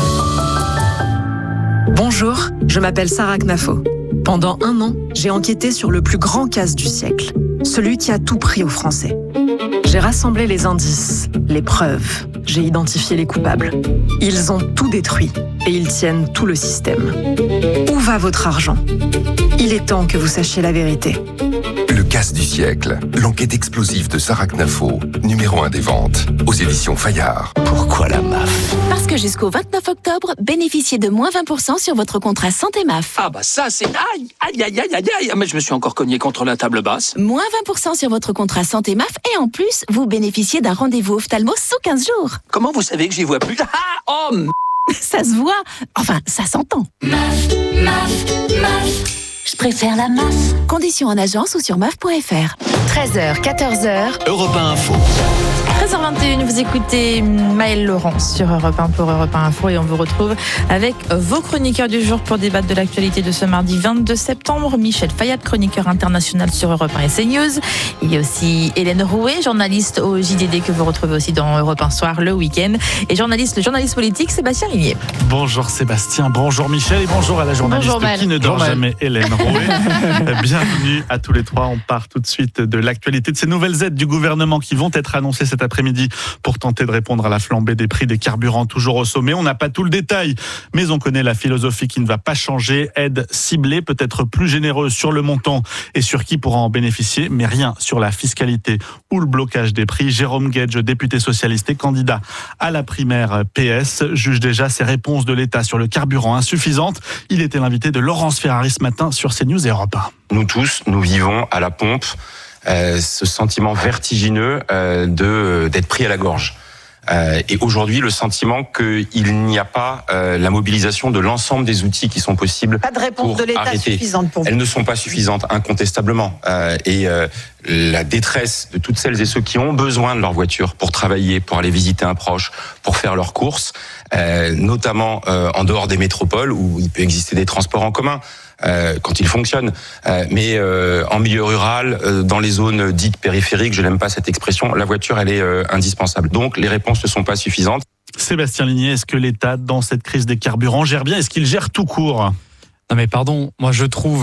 Bonjour, je m'appelle Sarah Knafo. Pendant un an, j'ai enquêté sur le plus grand casse du siècle, celui qui a tout pris aux Français. J'ai rassemblé les indices, les preuves, j'ai identifié les coupables. Ils ont tout détruit et ils tiennent tout le système. Où va votre argent ? Il est temps que vous sachiez la vérité. Le casse du siècle, l'enquête explosive de Sarah Knafo, numéro un des ventes, aux éditions Fayard. Pourquoi la M A F ? Parce que jusqu'au vingt-neuf octobre, bénéficiez de moins vingt pour cent sur votre contrat santé M A F. Ah bah ça c'est... Aïe, aïe, aïe, aïe, aïe, aïe. Mais je me suis encore cogné contre la table basse. Moins vingt pour cent sur votre contrat santé M A F et en plus, vous bénéficiez d'un rendez-vous ophtalmo sous quinze jours. Comment vous savez que j'y vois plus ? Ah, oh m... Ça se voit. Enfin, ça s'entend. M A F, M A F, M A F. Je préfère la M A F. Conditions en agence ou sur m a f point f r. treize heures, quatorze heures. Europe un Info. treize heures vingt et une, vous écoutez Maëlle Laurent sur Europe un pour Europe un Info et on vous retrouve avec vos chroniqueurs du jour pour débattre de l'actualité de ce mardi vingt-deux septembre. Michel Fayad, chroniqueur international sur Europe un et CNews. Il y a aussi Hélène Rouet, journaliste au J D D que vous retrouvez aussi dans Europe un Soir le week-end et journaliste, le journaliste politique Sébastien Ligné. Bonjour Sébastien, bonjour Michel et bonjour à la journaliste bonjour, qui ne dort jamais, Hélène Rouet. Bienvenue à tous les trois. On part tout de suite de l'actualité de ces nouvelles aides du gouvernement qui vont être annoncées cet après-midi pour tenter de répondre à la flambée des prix des carburants toujours au sommet. On n'a pas tout le détail, mais on connaît la philosophie qui ne va pas changer. Aide ciblée, peut-être plus généreuse sur le montant et sur qui pourra en bénéficier, mais rien sur la fiscalité ou le blocage des prix. Jérôme Guedj, député socialiste et candidat à la primaire P S, juge déjà ces réponses de l'État sur le carburant insuffisantes. Il était l'invité de Laurence Ferrari ce matin sur CNews et Europe un. Nous tous, nous vivons à la pompe euh, ce sentiment vertigineux euh, de d'être pris à la gorge. Euh, et aujourd'hui, le sentiment qu'il n'y a pas euh, la mobilisation de l'ensemble des outils qui sont possibles. Pas de réponse pour de l'État arrêter. suffisante pour vous. Elles ne sont pas suffisantes, incontestablement. Euh, et euh, la détresse de toutes celles et ceux qui ont besoin de leur voiture pour travailler, pour aller visiter un proche, pour faire leurs courses, euh, notamment euh, en dehors des métropoles où il peut exister des transports en commun. Euh, quand il fonctionne, euh, mais euh, en milieu rural, euh, dans les zones dites périphériques, je n'aime pas cette expression, la voiture elle est euh, indispensable. Donc les réponses ne sont pas suffisantes. Sébastien Ligné, est-ce que l'État, dans cette crise des carburants, gère bien ? Est-ce qu'il gère tout court ? Non mais pardon, moi je trouve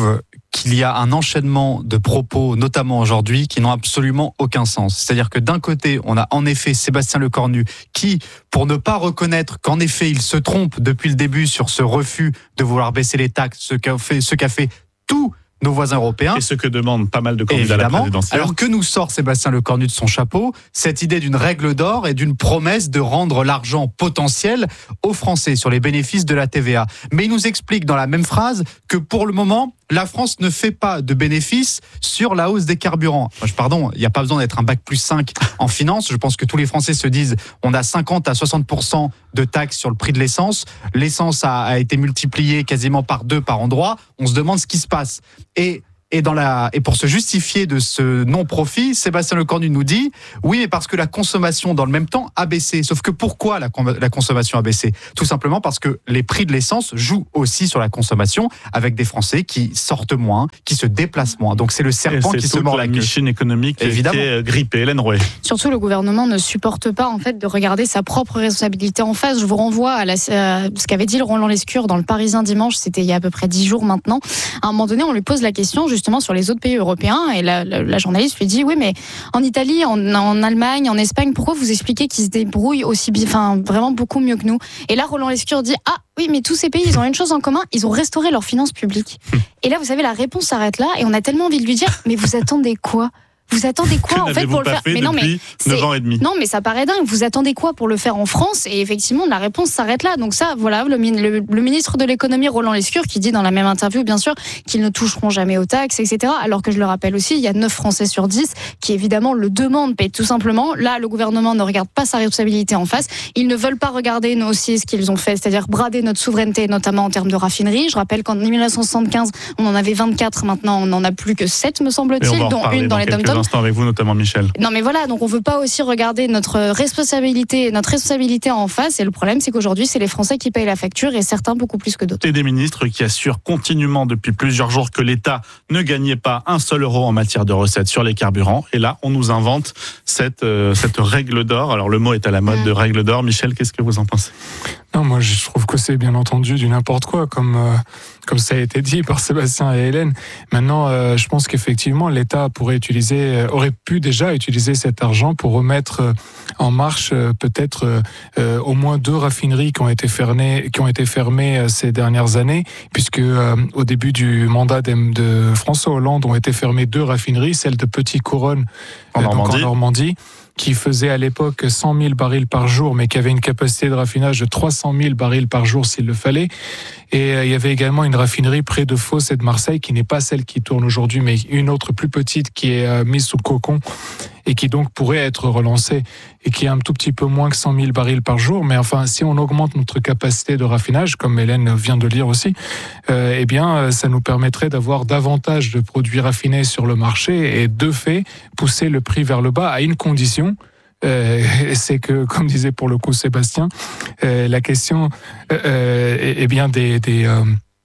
qu'il y a un enchaînement de propos, notamment aujourd'hui, qui n'ont absolument aucun sens. C'est-à-dire que d'un côté, on a en effet Sébastien Lecornu qui, pour ne pas reconnaître qu'en effet, il se trompe depuis le début sur ce refus de vouloir baisser les taxes, ce qu'a fait, ce qu'a fait tout nos voisins européens. Et ce que demandent pas mal de candidats évidemment, à la présidentielle. Alors que nous sort Sébastien Lecornu de son chapeau, cette idée d'une règle d'or et d'une promesse de rendre l'argent potentiel aux Français sur les bénéfices de la T V A. Mais il nous explique dans la même phrase que pour le moment, la France ne fait pas de bénéfices sur la hausse des carburants. Moi, pardon, il n'y a pas besoin d'être un bac plus cinq en finance. Je pense que tous les Français se disent on a cinquante à soixante pour cent de taxes sur le prix de l'essence. L'essence a, a été multipliée quasiment par deux par endroit. On se demande ce qui se passe. Et Et, dans la, et pour se justifier de ce non-profit, Sébastien Lecornu nous dit « Oui, mais parce que la consommation, dans le même temps, a baissé. » Sauf que pourquoi la, la consommation a baissé ? Tout simplement parce que les prix de l'essence jouent aussi sur la consommation, avec des Français qui sortent moins, qui se déplacent moins. Donc c'est le serpent qui se mord la queue. C'est toute la machine économique Évidemment. qui est grippée. Hélène Rouet. Surtout, le gouvernement ne supporte pas en fait de regarder sa propre responsabilité en face. Je vous renvoie à, la, à ce qu'avait dit Roland Lescure dans le Parisien dimanche, c'était il y a à peu près dix jours maintenant. À un moment donné, on lui pose la question justement sur les autres pays européens et la, la, la journaliste lui dit oui mais en Italie, en, en Allemagne, en Espagne, pourquoi vous expliquez qu'ils se débrouillent aussi bien, enfin vraiment beaucoup mieux que nous? Et là Roland Lescure dit ah oui mais tous ces pays ils ont une chose en commun, ils ont restauré leurs finances publiques. Et là vous savez la réponse s'arrête là et on a tellement envie de lui dire mais vous attendez quoi? Vous attendez quoi que en fait pour le faire? Mais non mais neuf ans et demi. Non mais ça paraît dingue. Vous attendez quoi pour le faire en France? Et effectivement la réponse s'arrête là. Donc ça voilà le, le, le ministre de l'économie Roland Lescure qui dit dans la même interview bien sûr qu'ils ne toucheront jamais aux taxes et cetera. Alors que je le rappelle aussi il y a neuf Français sur dix qui évidemment le demandent mais tout simplement là le gouvernement ne regarde pas sa responsabilité en face. Ils ne veulent pas regarder nous aussi ce qu'ils ont fait, c'est-à-dire brader notre souveraineté notamment en termes de raffinerie. Je rappelle qu'en dix-neuf cent soixante-quinze on en avait vingt-quatre, maintenant on n'en a plus que sept me semble-t-il, dont une dans, dans les dom-toms. Avec vous notamment Michel. Non mais voilà, donc on veut pas aussi regarder notre responsabilité, notre responsabilité en face. Et le problème, c'est qu'aujourd'hui, c'est les Français qui payent la facture et certains beaucoup plus que d'autres. Et des ministres qui assurent continuellement depuis plusieurs jours que l'État ne gagnait pas un seul euro en matière de recettes sur les carburants. Et là, on nous invente cette euh, cette règle d'or. Alors le mot est à la mode mmh. de règle d'or. Michel, qu'est-ce que vous en pensez? Non, moi je trouve que c'est bien entendu du n'importe quoi, comme euh, comme ça a été dit par Sébastien et Hélène. Maintenant, euh, je pense qu'effectivement l'État pourrait utiliser, euh, aurait pu déjà utiliser cet argent pour remettre euh, en marche euh, peut-être euh, euh, au moins deux raffineries qui ont été fermées, qui ont été fermées euh, ces dernières années, puisque euh, au début du mandat de, de François Hollande ont été fermées deux raffineries, celle de Petit-Couronne en, euh, Normandie. Donc en Normandie, qui faisait à l'époque cent mille barils par jour, mais qui avait une capacité de raffinage de trois cent mille barils par jour s'il le fallait. Et euh, il y avait également une raffinerie près de Fos et de Marseille, qui n'est pas celle qui tourne aujourd'hui, mais une autre plus petite qui est euh, mise sous le cocon et qui donc pourrait être relancée et qui est un tout petit peu moins que cent mille barils par jour. Mais enfin, si on augmente notre capacité de raffinage, comme Hélène vient de le dire aussi, euh, eh bien, ça nous permettrait d'avoir davantage de produits raffinés sur le marché et de fait, pousser le prix vers le bas à une condition. Euh, c'est que, comme disait pour le coup Sébastien, euh, la question euh, est, est bien des, des euh,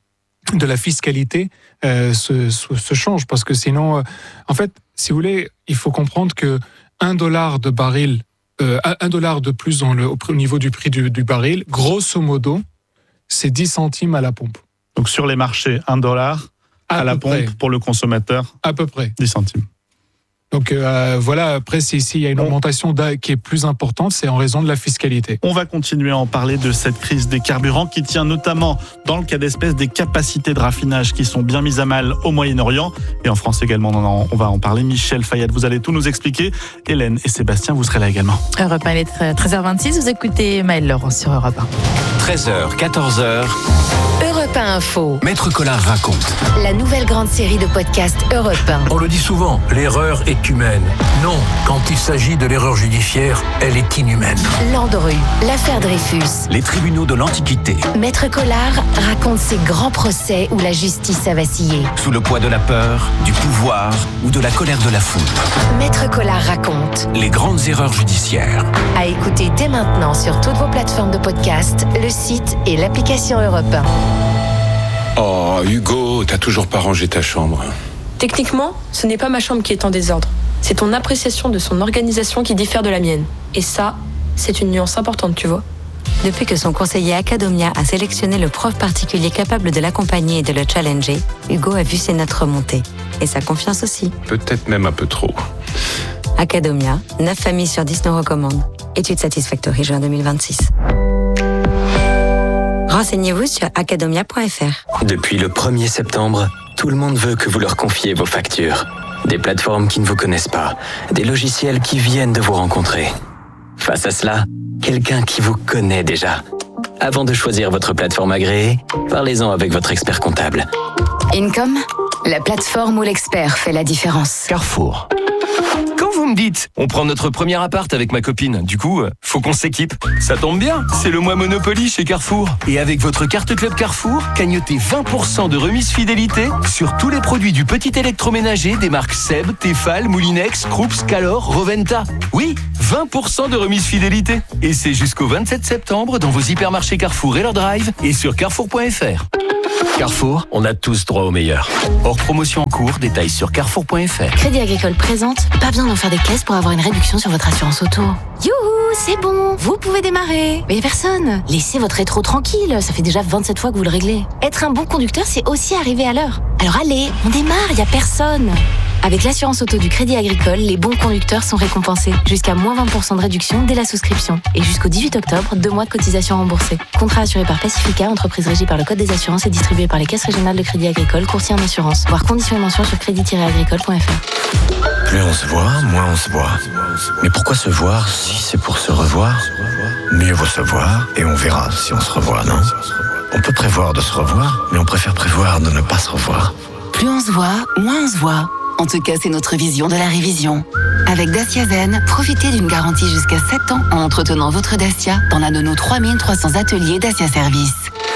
de la fiscalité euh, se, se, se change, parce que sinon, euh, en fait, si vous voulez, il faut comprendre que un dollar de baril, euh, un dollar de plus dans le, au niveau du prix du, du baril, grosso modo, c'est dix centimes à la pompe. Donc sur les marchés, un dollar à, à la pompe près. Pour le consommateur. À peu près. dix centimes. Donc euh, voilà, après, s'il si y a une augmentation qui est plus importante, c'est en raison de la fiscalité. On va continuer à en parler de cette crise des carburants qui tient notamment, dans le cas d'espèce, des capacités de raffinage qui sont bien mises à mal au Moyen-Orient. Et en France également, on va en parler. Michel Fayad, vous allez tout nous expliquer. Hélène et Sébastien, vous serez là également. Europe un, il est treize heures vingt-six, vous écoutez Maëlle Laurent sur Europe un. treize heures, quatorze heures. Europe un Info. Maître Collard raconte. La nouvelle grande série de podcasts Europe un. On le dit souvent, l'erreur est humaine. Non, quand il s'agit de l'erreur judiciaire, elle est inhumaine. Landru, l'affaire Dreyfus. Les tribunaux de l'Antiquité. Maître Collard raconte ces grands procès où la justice a vacillé. Sous le poids de la peur, du pouvoir ou de la colère de la foule. Maître Collard raconte. Les grandes erreurs judiciaires. À écouter dès maintenant sur toutes vos plateformes de podcast, le site et l'application Europe un. Oh, Hugo, t'as toujours pas rangé ta chambre. Techniquement, ce n'est pas ma chambre qui est en désordre. C'est ton appréciation de son organisation qui diffère de la mienne. Et ça, c'est une nuance importante, tu vois. Depuis que son conseiller Academia a sélectionné le prof particulier capable de l'accompagner et de le challenger, Hugo a vu ses notes remonter. Et sa confiance aussi. Peut-être même un peu trop. Academia, neuf familles sur dix nous recommandent. Étude Satisfactory, juin deux mille vingt-six. Renseignez-vous sur academia point f r. Depuis le premier septembre, tout le monde veut que vous leur confiez vos factures. Des plateformes qui ne vous connaissent pas, des logiciels qui viennent de vous rencontrer. Face à cela, quelqu'un qui vous connaît déjà. Avant de choisir votre plateforme agréée, parlez-en avec votre expert comptable. Income, la plateforme où l'expert fait la différence. Carrefour. Quand vous me dites, on prend notre premier appart avec ma copine, du coup, faut qu'on s'équipe. Ça tombe bien, c'est le mois Monopoly chez Carrefour. Et avec votre carte Club Carrefour, cagnotez vingt pour cent de remise fidélité sur tous les produits du petit électroménager des marques Seb, Tefal, Moulinex, Krups, Calor, Roventa. Oui, vingt pour cent de remise fidélité. Et c'est jusqu'au vingt-sept septembre dans vos hypermarchés Carrefour et leur drive et sur carrefour point f r. Carrefour, on a tous droit au meilleur. Hors promotion en cours, détails sur carrefour point f r. Crédit Agricole présente, pas besoin d'en faire des caisses pour avoir une réduction sur votre assurance auto. Youhou, c'est bon, vous pouvez démarrer. Mais y a personne. Laissez votre rétro tranquille, ça fait déjà vingt-sept fois que vous le réglez. Être un bon conducteur, c'est aussi arriver à l'heure. Alors allez, on démarre, y a personne. Avec l'assurance auto du Crédit Agricole, les bons conducteurs sont récompensés. Jusqu'à moins vingt pour cent de réduction dès la souscription. Et jusqu'au dix-huit octobre, deux mois de cotisation remboursée. Contrat assuré par Pacifica, entreprise régie par le Code des assurances et distribué par les caisses régionales de Crédit Agricole, courtier en assurance. Voir conditions et mentions sur crédit tiret agricole point f r. Plus on se voit, moins on se voit. Mais pourquoi se voir si c'est pour se revoir? Mieux vaut se voir et on verra si on se revoit, non? On peut prévoir de se revoir, mais on préfère prévoir de ne pas se revoir. Plus on se voit, moins on se voit. En tout cas, c'est notre vision de la révision. Avec Dacia Zen, profitez d'une garantie jusqu'à sept ans en entretenant votre Dacia dans l'un de nos trois mille trois cents ateliers Dacia Service.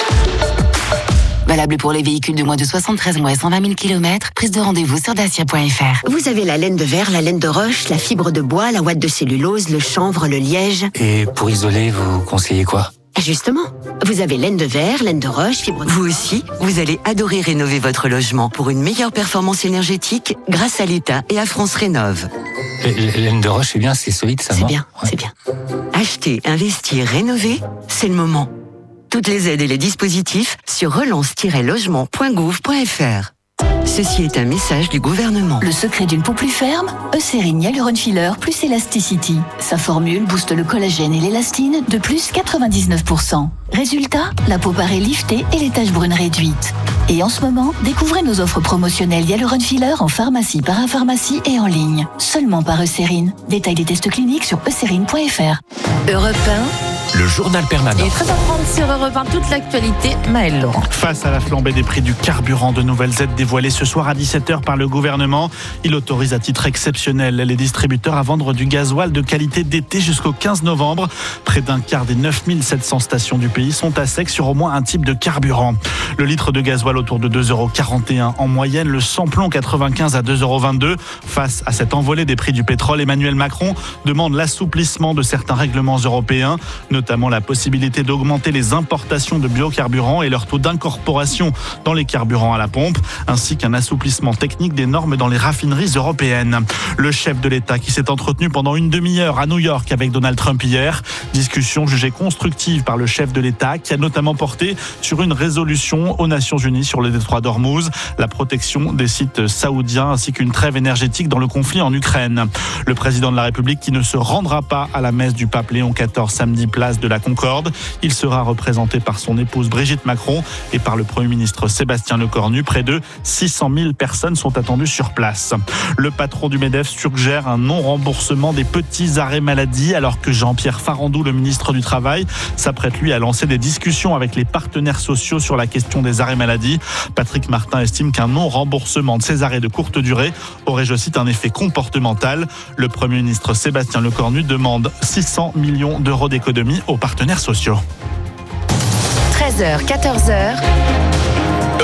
Valable pour les véhicules de moins de soixante-treize mois et cent vingt mille kilomètres. Prise de rendez-vous sur dacia point f r. Vous avez la laine de verre, la laine de roche, la fibre de bois, la ouate de cellulose, le chanvre, le liège. Et pour isoler, vous conseillez quoi? Justement, vous avez laine de verre, laine de roche, fibre de... Vous aussi, vous allez adorer rénover votre logement pour une meilleure performance énergétique grâce à l'État et à France Rénov'. La laine de roche, c'est bien, c'est solide, ça, C'est non? bien, Ouais. c'est bien. Acheter, investir, rénover, c'est le moment. Toutes les aides et les dispositifs sur relance tiret logement point gouv point f r. Ceci est un message du gouvernement. Le secret d'une peau plus ferme, Eucérine Hyaluron Filler plus Elasticity. Sa formule booste le collagène et l'élastine de plus quatre-vingt-dix-neuf pour cent. Résultat, la peau paraît liftée et les taches brunes réduites. Et en ce moment, découvrez nos offres promotionnelles Hyaluron Filler en pharmacie, parapharmacie et en ligne. Seulement par Eucérine. Détail des tests cliniques sur eucérine point f r. Europe un. Le journal permanent. Et treize heures trente sur Europe un, toute l'actualité, Maëlle Laurent. Face à la flambée des prix du carburant, de nouvelles aides dévoilées ce soir à dix-sept heures par le gouvernement. Il autorise à titre exceptionnel les distributeurs à vendre du gasoil de qualité d'été jusqu'au quinze novembre. Près d'un quart des neuf mille sept cents stations du pays sont à sec sur au moins un type de carburant. Le litre de gasoil autour de deux euros quarante et un en moyenne, le samplon quatre-vingt-quinze à deux euros vingt-deux. Face à cette envolée des prix du pétrole, Emmanuel Macron demande l'assouplissement de certains règlements européens, notamment la possibilité d'augmenter les importations de biocarburants et leur taux d'incorporation dans les carburants à la pompe, ainsi qu'un assouplissement technique des normes dans les raffineries européennes. Le chef de l'État qui s'est entretenu pendant une demi-heure à New York avec Donald Trump hier, discussion jugée constructive par le chef de l'État qui a notamment porté sur une résolution aux Nations Unies sur le détroit d'Ormuz, la protection des sites saoudiens ainsi qu'une trêve énergétique dans le conflit en Ukraine. Le président de la République qui ne se rendra pas à la messe du pape Léon quatorze samedi place de la Concorde. Il sera représenté par son épouse Brigitte Macron et par le Premier ministre Sébastien Lecornu. Près de six cent mille personnes sont attendues sur place. Le patron du MEDEF suggère un non-remboursement des petits arrêts maladie alors que Jean-Pierre Farandou, le ministre du Travail, s'apprête lui à lancer des discussions avec les partenaires sociaux sur la question des arrêts maladie. Patrick Martin estime qu'un non-remboursement de ces arrêts de courte durée aurait, je cite, un effet comportemental. Le Premier ministre Sébastien Lecornu demande six cents millions d'euros d'économies aux partenaires sociaux. treize heures, quatorze heures.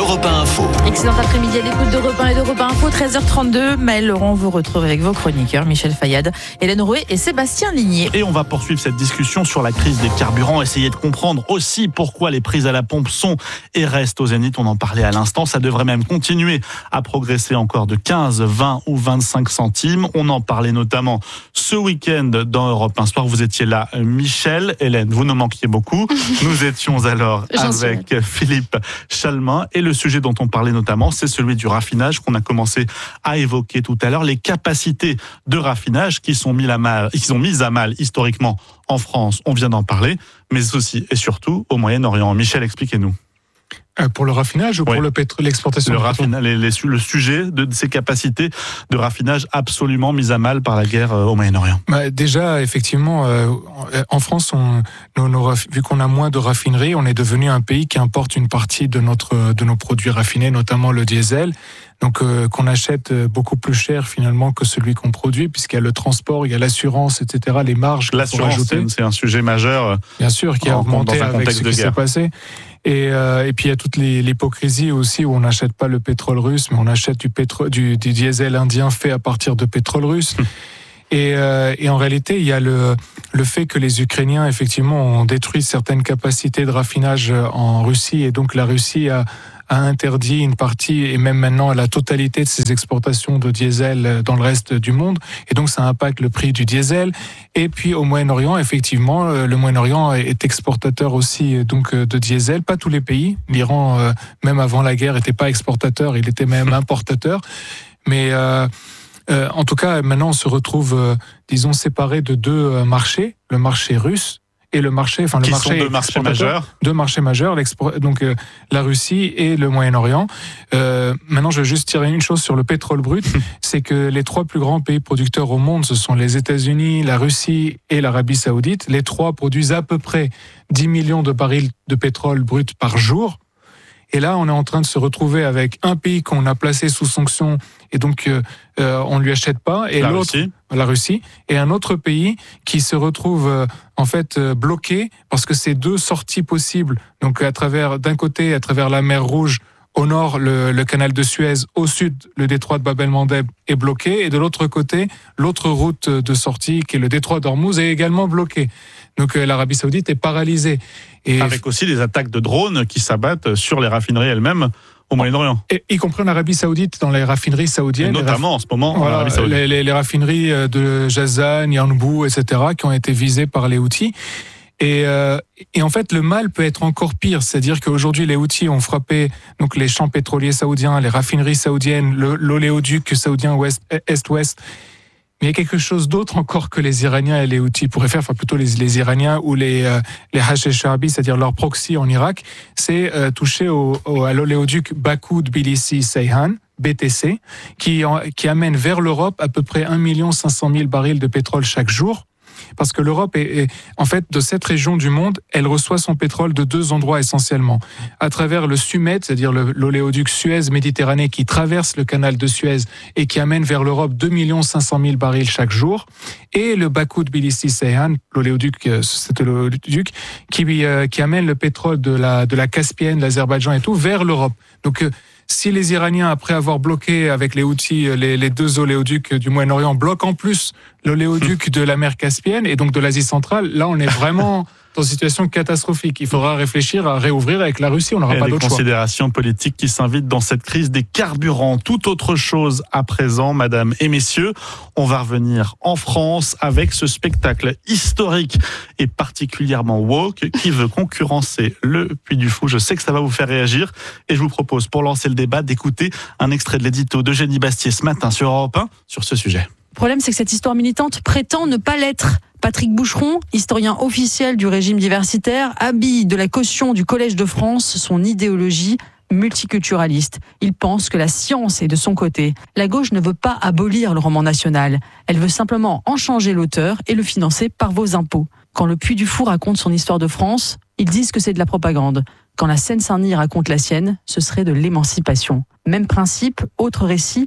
Europe un Info. Excellent après-midi à l'écoute d'Europe un et d'Europe un Info, treize heures trente-deux. Maël Laurent vous retrouve avec vos chroniqueurs Michel Fayad, Hélène Rouet et Sébastien Ligné. Et on va poursuivre cette discussion sur la crise des carburants, essayer de comprendre aussi pourquoi les prix à la pompe sont et restent au zénith. On en parlait à l'instant, ça devrait même continuer à progresser encore de quinze, vingt ou vingt-cinq centimes. On en parlait notamment ce week-end dans Europe un Soir. Vous étiez là, Michel, Hélène, vous nous manquiez beaucoup. Nous étions alors avec Philippe Chalmin et le sujet dont on parlait notamment, c'est celui du raffinage qu'on a commencé à évoquer tout à l'heure. Les capacités de raffinage qui sont mises à mal, qui sont mises à mal historiquement en France, on vient d'en parler, mais aussi et surtout au Moyen-Orient. Michel, expliquez-nous. Pour le raffinage ou oui. pour le pétrole, l'exportation le, de raffina- les, les, le sujet de ces capacités de raffinage absolument mises à mal par la guerre au Moyen-Orient. Bah déjà, effectivement, euh, en France, on, nos, nos, vu qu'on a moins de raffineries, on est devenu un pays qui importe une partie de, notre, de nos produits raffinés, notamment le diesel. Donc euh, qu'on achète beaucoup plus cher finalement que celui qu'on produit, puisqu'il y a le transport, il y a l'assurance, et cetera, les marges. L'assurance, c'est, c'est un sujet majeur. Bien sûr, qui a augmenté avec ce qui s'est passé. Et, euh, et puis il y a toute les, l'hypocrisie aussi où on n'achète pas le pétrole russe, mais on achète du, pétro, du, du diesel indien fait à partir de pétrole russe. Et, euh, et en réalité, il y a le, le fait que les Ukrainiens, effectivement, ont détruit certaines capacités de raffinage en Russie, et donc la Russie a, a interdit une partie, et même maintenant la totalité de ses exportations de diesel dans le reste du monde, et donc ça impacte le prix du diesel. Et puis au Moyen-Orient, effectivement, le Moyen-Orient est exportateur aussi donc de diesel, pas tous les pays. L'Iran, même avant la guerre, n'était pas exportateur, il était même importateur. Mais euh, euh, en tout cas, maintenant on se retrouve, euh, disons, séparés de deux euh, marchés, le marché russe et le marché, enfin le qui marché sont deux marchés majeurs, deux marchés majeurs, donc euh, la Russie et le Moyen-Orient. Euh, maintenant, je vais juste tirer une chose sur le pétrole brut, c'est que les trois plus grands pays producteurs au monde, ce sont les États-Unis, la Russie et l'Arabie Saoudite. Les trois produisent à peu près dix millions de barils de pétrole brut par jour. Et là, on est en train de se retrouver avec un pays qu'on a placé sous sanction et donc euh, on ne lui achète pas, et la l'autre, Russie. la Russie, et un autre pays qui se retrouve euh, en fait euh, bloqué parce que c'est deux sorties possibles. Donc à travers, d'un côté, à travers la mer Rouge, au nord, le, le canal de Suez, au sud, le détroit de Bab el-Mandeb est bloqué, et de l'autre côté, l'autre route de sortie, qui est le détroit d'Ormuz, est également bloqué. Donc euh, l'Arabie Saoudite est paralysée. Et avec aussi des attaques de drones qui s'abattent sur les raffineries elles-mêmes au Moyen-Orient. Et, y compris en Arabie Saoudite, dans les raffineries saoudiennes. Et notamment raff... en ce moment voilà, en Arabie Saoudite. Les, les, les raffineries de Jazan, Yanbu, et cetera, qui ont été visées par les Houthis. Et, euh, et en fait, le mal peut être encore pire. C'est-à-dire qu'aujourd'hui, les Houthis ont frappé donc, les champs pétroliers saoudiens, les raffineries saoudiennes, le, l'oléoduc saoudien ouest, est-ouest. Mais il y a quelque chose d'autre encore que les Iraniens et les Houthis pourraient faire, enfin plutôt les, les Iraniens ou les, euh, les Hachech Sha'abi, c'est-à-dire leur proxy en Irak, c'est euh, toucher au, au, à l'oléoduc Bakou-Tbilissi-Ceyhan, B T C, qui, en, qui amène vers l'Europe à peu près un million cinq cent mille barils de pétrole chaque jour. Parce que l'Europe est, est, en fait, de cette région du monde, elle reçoit son pétrole de deux endroits essentiellement. À travers le SUMED, c'est-à-dire le, l'oléoduc Suez-Méditerranée qui traverse le canal de Suez et qui amène vers l'Europe deux millions cinq cent mille barils chaque jour. Et le Bakou-Tbilissi-Ceyhan, l'oléoduc, cet oléoduc qui, euh, qui amène le pétrole de la, de la Caspienne, l'Azerbaïdjan et tout, vers l'Europe. Donc, euh, si les Iraniens, après avoir bloqué avec les Houthis les, les deux oléoducs du Moyen-Orient, bloquent en plus l'oléoduc de la mer Caspienne et donc de l'Asie centrale, là on est vraiment dans une situation catastrophique. Il faudra réfléchir à réouvrir avec la Russie, on n'aura pas d'autre choix. Des considérations politiques qui s'invitent dans cette crise des carburants. Tout autre chose à présent, mesdames et messieurs. On va revenir en France avec ce spectacle historique et particulièrement woke qui veut concurrencer le Puy du Fou. Je sais que ça va vous faire réagir et je vous propose, pour lancer le débat, d'écouter un extrait de l'édito d'Eugénie Bastier ce matin sur Europe un sur ce sujet. Le problème, c'est que cette histoire militante prétend ne pas l'être. Patrick Boucheron, historien officiel du régime diversitaire, habille de la caution du Collège de France son idéologie multiculturaliste. Il pense que la science est de son côté. La gauche ne veut pas abolir le roman national. Elle veut simplement en changer l'auteur et le financer par vos impôts. Quand le Puy du Fou raconte son histoire de France, ils disent que c'est de la propagande. Quand la Seine-Saint-Denis raconte la sienne, ce serait de l'émancipation. Même principe, autre récit.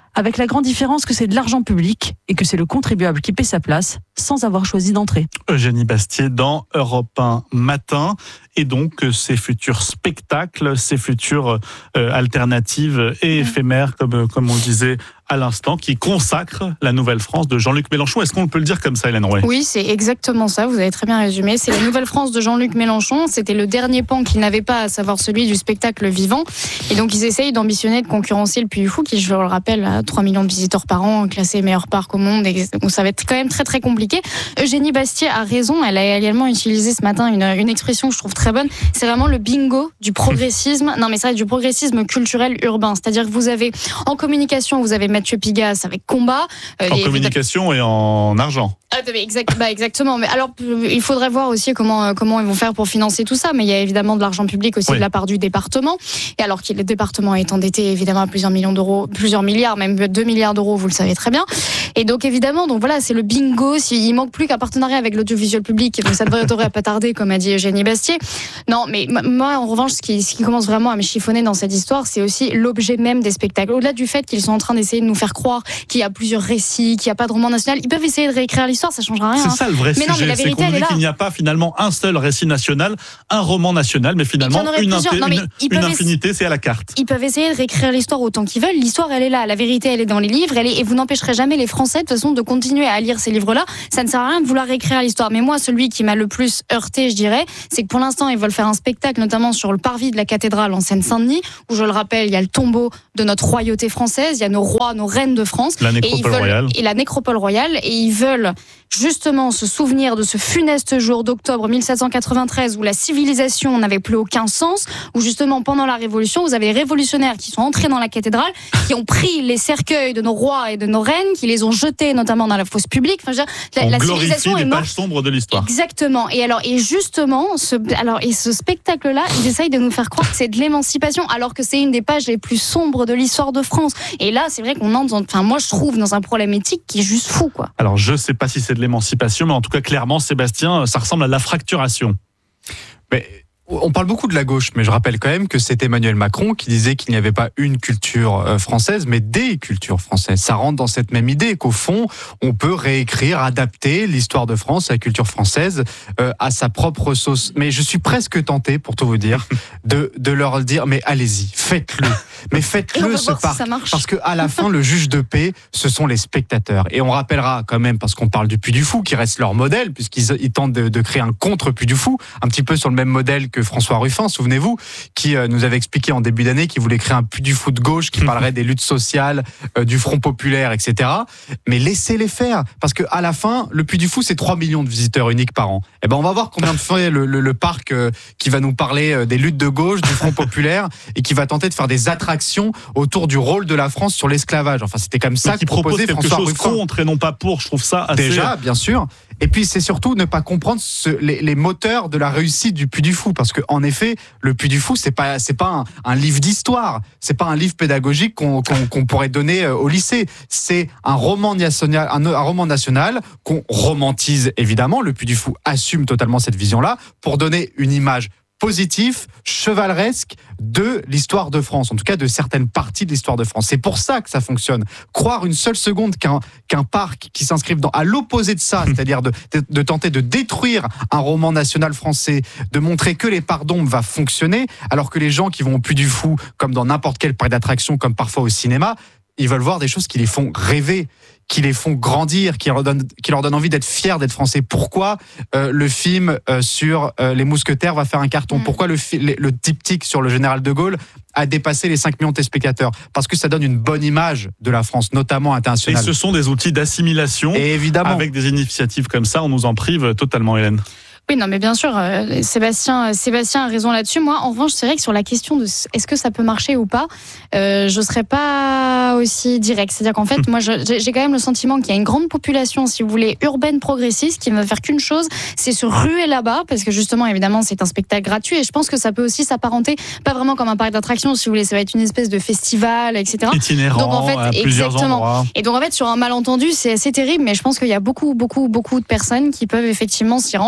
avec la grande différence que c'est de l'argent public et que c'est le contribuable qui paie sa place sans avoir choisi d'entrer. Eugénie Bastier dans Europe un Matin. Et donc, ces futurs spectacles, ces futures euh, alternatives et éphémères, comme, comme on le disait à l'instant, qui consacrent la Nouvelle-France de Jean-Luc Mélenchon. Est-ce qu'on peut le dire comme ça, Hélène Rouet ? Oui, c'est exactement ça. Vous avez très bien résumé. C'est la Nouvelle-France de Jean-Luc Mélenchon. C'était le dernier pan qu'il n'avait pas, à savoir celui du spectacle vivant. Et donc, ils essayent d'ambitionner, de concurrencer le Puy du Fou, qui, je le rappelle, a trois millions de visiteurs par an, classé meilleur parc au monde. Et donc, ça va être quand même très, très compliqué. Eugénie Bastier a raison. Elle a également utilisé ce matin une, une expression que je trouve très bonne. C'est vraiment le bingo du progressisme. Non, mais ça va être du progressisme culturel urbain. C'est-à-dire que vous avez, en communication, vous avez Mathieu Pigasse avec Combat. Euh, en communication et en argent. Ah, mais exact, bah exactement. Mais alors, il faudrait voir aussi comment comment ils vont faire pour financer tout ça. Mais il y a évidemment de l'argent public aussi oui. de la part du département. Et alors que le département est endetté évidemment à plusieurs millions d'euros, plusieurs milliards, même deux milliards d'euros, vous le savez très bien. Et donc évidemment, donc voilà, c'est le bingo. Il manque plus qu'un partenariat avec l'audiovisuel public. Donc ça devrait pas tarder, comme a dit Eugénie Bastier. Non, mais moi, en revanche, ce qui, ce qui commence vraiment à me chiffonner dans cette histoire, c'est aussi l'objet même des spectacles. Au-delà du fait qu'ils sont en train d'essayer de nous faire croire qu'il y a plusieurs récits, qu'il n'y a pas de roman national, ils peuvent essayer de réécrire l'histoire, ça changera rien. C'est ça le vrai mais sujet, non, mais la c'est vérité, qu'on elle est dit là. qu'il n'y a pas finalement un seul récit national, un roman national, mais finalement une, non, mais une, une infinité, c'est à la carte. Ils peuvent essayer de réécrire l'histoire autant qu'ils veulent. L'histoire, elle est là. La vérité, elle est dans les livres. Elle est, et vous n'empêcherez jamais les Français, de toute façon, de continuer à lire ces livres-là. Ça ne sert à rien de vouloir réécrire l'histoire. Mais moi, celui qui m'a le plus heurté, je dirais, c'est que pour l'instant, ils veulent faire un spectacle, notamment sur le parvis de la cathédrale en Seine-Saint-Denis, où je le rappelle, il y a le tombeau de notre royauté française, il y a nos rois, nos reines de France. La nécropole royale. Et la nécropole royale. Et ils veulent justement se souvenir de ce funeste jour d'octobre mille sept cent quatre-vingt-treize où la civilisation n'avait plus aucun sens, où justement pendant la Révolution, vous avez les révolutionnaires qui sont entrés dans la cathédrale, qui ont pris les cercueils de nos rois et de nos reines, qui les ont jetés notamment dans la fosse publique. Enfin, je veux dire, la, On la glorifie civilisation les est morte. pages sombres de l'histoire. Exactement. Et alors, et justement, ce, alors, et ce spectacle-là, ils essayent de nous faire croire que c'est de l'émancipation, alors que c'est une des pages les plus sombres de l'histoire de France. Et là, c'est vrai qu'on entre, dans, enfin, moi, je trouve dans un problème éthique qui est juste fou, quoi. Alors, je sais pas si c'est de l'émancipation, mais en tout cas, clairement, Sébastien, ça ressemble à la fracturation. Mais on parle beaucoup de la gauche, mais je rappelle quand même que c'est Emmanuel Macron qui disait qu'il n'y avait pas une culture française, mais des cultures françaises. Ça rentre dans cette même idée qu'au fond, on peut réécrire, adapter l'histoire de France, la culture française, euh, à sa propre sauce. Mais je suis presque tenté, pour tout vous dire, de, de leur dire, mais allez-y, faites-le. Mais faites-le ce parc, si parce que à la fin, le juge de paix, ce sont les spectateurs. Et on rappellera quand même, parce qu'on parle du Puy du Fou, qui reste leur modèle, puisqu'ils ils tentent de, de créer un contre-Puy du Fou, un petit peu sur le même modèle que François Ruffin, souvenez-vous, qui euh, nous avait expliqué en début d'année qu'il voulait créer un Puy du Fou de gauche, qui parlerait des luttes sociales, euh, du Front populaire, et cetera. Mais laissez-les faire, parce que à la fin, le Puy du Fou, c'est trois millions de visiteurs uniques par an. Et ben, on va voir combien de fait le, le, le parc euh, qui va nous parler euh, des luttes de gauche, du Front populaire, et qui va tenter de faire des attractions autour du rôle de la France sur l'esclavage. Enfin, c'était comme ça que proposait quelque François chose Ruffin. Contre et non pas pour. Je trouve ça assez... Déjà, bien sûr. Et puis, c'est surtout ne pas comprendre ce, les, les moteurs de la réussite du Puy du Fou, parce que en effet, le Puy du Fou, c'est pas c'est pas un, un livre d'histoire, c'est pas un livre pédagogique qu'on qu'on, qu'on pourrait donner au lycée. C'est un roman national, un, un roman national qu'on romantise évidemment. Le Puy du Fou assume totalement cette vision-là pour donner une image positif, chevaleresque de l'histoire de France, en tout cas de certaines parties de l'histoire de France. C'est pour ça que ça fonctionne. Croire une seule seconde qu'un qu'un parc qui s'inscrive dans, à l'opposé de ça, c'est-à-dire de, de, de tenter de détruire un roman national français, de montrer que les pardons va fonctionner, alors que les gens qui vont au Puy du Fou, comme dans n'importe quel parc d'attractions, comme parfois au cinéma, ils veulent voir des choses qui les font rêver, qui les font grandir, qui leur donnent, qui leur donnent envie d'être fiers d'être français. Pourquoi euh, le film euh, sur euh, les mousquetaires va faire un carton ? mmh. Pourquoi le, le, le diptyque sur le général de Gaulle a dépassé les cinq millions de téléspectateurs ? Parce que ça donne une bonne image de la France, notamment internationale. Et ce sont des outils d'assimilation. Et évidemment. Avec des initiatives comme ça, on nous en prive totalement, Hélène. Oui, non, mais bien sûr, euh, Sébastien, Sébastien a raison là-dessus. Moi, en revanche, c'est vrai que sur la question de est-ce que ça peut marcher ou pas, euh, je serais pas aussi direct. C'est-à-dire qu'en fait, moi, je, j'ai quand même le sentiment qu'il y a une grande population, si vous voulez, urbaine progressiste, qui ne veut faire qu'une chose, c'est se ruer là-bas, parce que justement, évidemment, c'est un spectacle gratuit, et je pense que ça peut aussi s'apparenter, pas vraiment comme un parc d'attractions, si vous voulez, ça va être une espèce de festival, et cetera. Itinérant, donc en fait, à plusieurs exactement. endroits. Et donc en fait, sur un malentendu, c'est assez terrible, mais je pense qu'il y a beaucoup, beaucoup, beaucoup de personnes qui peuvent effectivement s'y rendre. Et alors,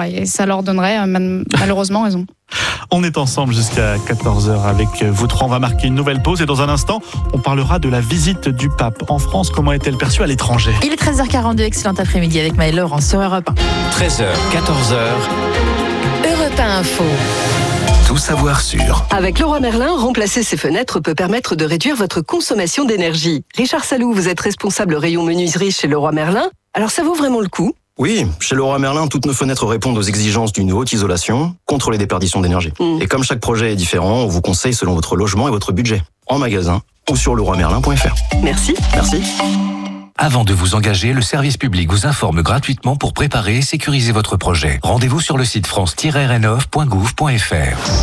Alors, et ça leur donnerait euh, malheureusement raison. On est ensemble jusqu'à quatorze heures avec vous trois. On va marquer une nouvelle pause et dans un instant, on parlera de la visite du pape en France. Comment est-elle perçue à l'étranger? Il est treize heures quarante-deux, excellent après-midi avec Maëlle Laurent sur Europe un. treize heures, quatorze heures. Europe un Info. Tout savoir sur. Avec Leroy Merlin, remplacer ses fenêtres peut permettre de réduire votre consommation d'énergie. Richard Salou, vous êtes responsable rayon menuiserie chez Leroy Merlin. Alors ça vaut vraiment le coup? Oui, chez Leroy Merlin, toutes nos fenêtres répondent aux exigences d'une haute isolation contre les déperditions d'énergie. Mmh. Et comme chaque projet est différent, on vous conseille selon votre logement et votre budget. En magasin ou sur leroy merlin point f r. Merci. Merci. Avant de vous engager, le service public vous informe gratuitement pour préparer et sécuriser votre projet. Rendez-vous sur le site france tiret rénov point gouv point f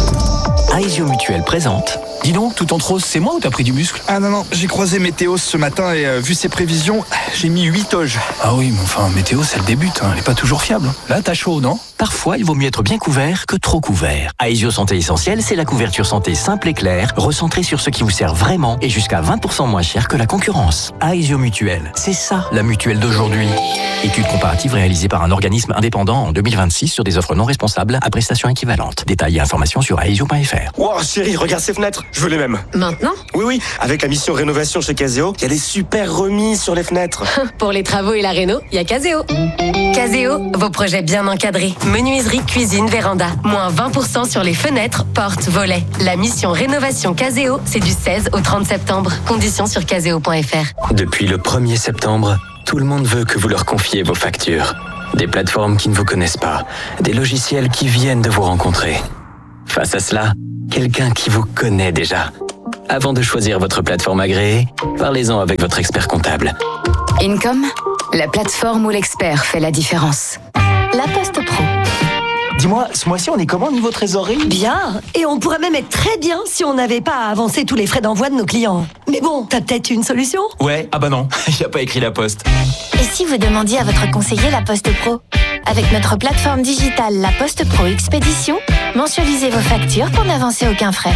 r. Aesio Mutuelle présente. Dis donc, tout en rose, c'est moi ou t'as pris du muscle? Ah non, non, j'ai croisé Météo ce matin et euh, vu ses prévisions, j'ai mis huit toges. Ah oui, mais enfin, Météo, c'est le début, hein, elle est pas toujours fiable. Là, t'as chaud, non? Parfois, il vaut mieux être bien couvert que trop couvert. Aesio Santé Essentielle, c'est la couverture santé simple et claire, recentrée sur ce qui vous sert vraiment et jusqu'à vingt pour cent moins cher que la concurrence. Aesio Mutuelle, c'est ça, la mutuelle d'aujourd'hui. Étude comparative réalisée par un organisme indépendant en deux mille vingt-six sur des offres non responsables à prestations équivalentes. Détails et informations sur aesio point f r. Wow, chérie, regarde ces fenêtres, je veux les mêmes. Maintenant? Oui, oui, avec la mission rénovation chez Caseo, il y a des super remises sur les fenêtres. Pour les travaux et la réno, il y a Caseo. Caseo, vos projets bien encadrés. Menuiserie, cuisine, véranda. Moins vingt pour cent sur les fenêtres, portes, volets. La mission rénovation Caseo, c'est du seize au trente septembre. Conditions sur caseo point f r. Depuis le premier septembre, tout le monde veut que vous leur confiez vos factures. Des plateformes qui ne vous connaissent pas, des logiciels qui viennent de vous rencontrer. Face à cela, quelqu'un qui vous connaît déjà. Avant de choisir votre plateforme agréée, parlez-en avec votre expert comptable. Income, la plateforme où l'expert fait la différence. La Poste Pro. Dis-moi, ce mois-ci, on est comment niveau trésorerie? Bien, et on pourrait même être très bien si on n'avait pas à avancer tous les frais d'envoi de nos clients. Mais bon, t'as peut-être une solution? Ouais, ah bah non, il n'y a pas écrit la Poste. Et si vous demandiez à votre conseiller la Poste Pro? Avec notre plateforme digitale La Poste Pro Expédition, mensualisez vos factures pour n'avancer aucun frais.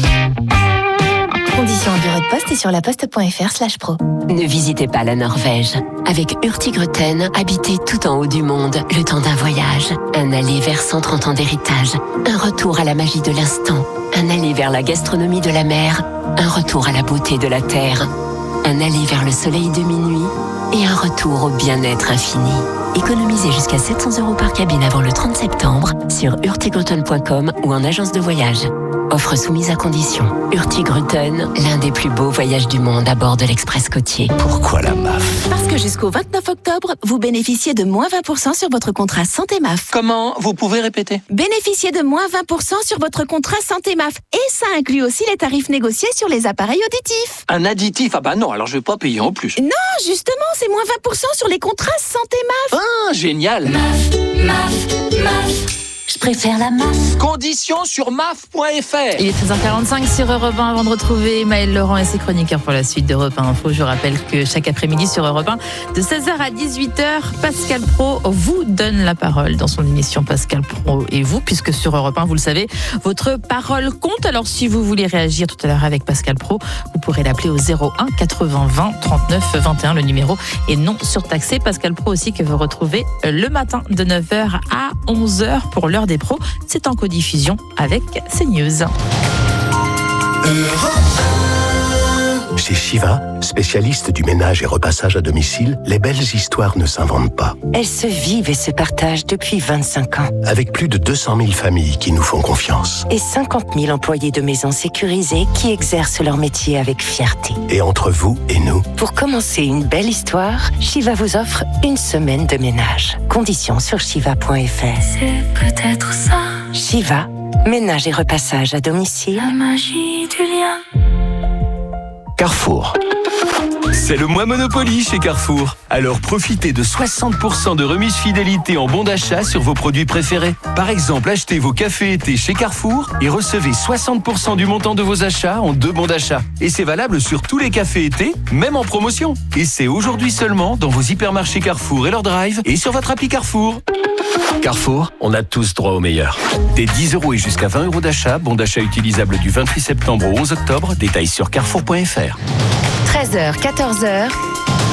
Conditions en bureau de poste et sur laposte point f r slash pro. Ne visitez pas la Norvège. Avec Hurtigruten, habitez tout en haut du monde le temps d'un voyage. Un aller vers cent trente ans d'héritage. Un retour à la magie de l'instant. Un aller vers la gastronomie de la mer. Un retour à la beauté de la terre. Un aller vers le soleil de minuit. Et un retour au bien-être infini. Économisez jusqu'à sept cents euros par cabine avant le trente septembre sur hurtigruten point com ou en agence de voyage. Offre soumise à condition. Hurtigruten, l'un des plus beaux voyages du monde à bord de l'Express côtier. Pourquoi la M A F? Parce que jusqu'au vingt-neuf octobre, vous bénéficiez de moins vingt pour cent sur votre contrat Santé M A F. Comment? Vous pouvez répéter? Bénéficiez de moins vingt pour cent sur votre contrat Santé M A F. Et ça inclut aussi les tarifs négociés sur les appareils auditifs. Un additif? Ah bah non, alors je vais pas payer en plus. Non, justement, c'est moins vingt pour cent sur les contrats Santé M A F. Ah, génial. M A F, M A F, M A F. Je préfère la M A F. Conditions sur M A F point f r. Il est treize heures quarante-cinq sur Europe un. Avant de retrouver Maëlle Laurent et ses chroniqueurs pour la suite d'Europe un Info, je rappelle que chaque après-midi sur Europe un, de seize heures à dix-huit heures, Pascal Praud vous donne la parole dans son émission Pascal Praud et vous, puisque sur Europe un, vous le savez, votre parole compte. Alors si vous voulez réagir tout à l'heure avec Pascal Praud, vous pourrez l'appeler au zéro un quatre-vingts vingt trente-neuf vingt et un. Le numéro est non surtaxé. Pascal Praud aussi que vous retrouvez le matin de neuf heures à onze heures pour l'heure des pros. C'est en codiffusion avec CNews. Chez Shiva, spécialiste du ménage et repassage à domicile, les belles histoires ne s'inventent pas. Elles se vivent et se partagent depuis vingt-cinq ans. Avec plus de deux cent mille familles qui nous font confiance. Et cinquante mille employés de maisons sécurisées qui exercent leur métier avec fierté. Et entre vous et nous, pour commencer une belle histoire, Shiva vous offre une semaine de ménage. Conditions sur shiva point f r. C'est peut-être ça. Shiva, ménage et repassage à domicile. La magie du lien. Carrefour. C'est le mois Monopoly chez Carrefour. Alors profitez de soixante pour cent de remise fidélité en bon d'achat sur vos produits préférés. Par exemple, achetez vos cafés été chez Carrefour et recevez soixante pour cent du montant de vos achats en deux bons d'achat. Et c'est valable sur tous les cafés été, même en promotion. Et c'est aujourd'hui seulement dans vos hypermarchés Carrefour et leur drive et sur votre appli Carrefour. Carrefour, on a tous droit au meilleur. Des dix euros et jusqu'à vingt euros d'achat, bon d'achat utilisable du vingt-huit septembre au onze octobre, détails sur carrefour point f r. treize heures, quatorze heures.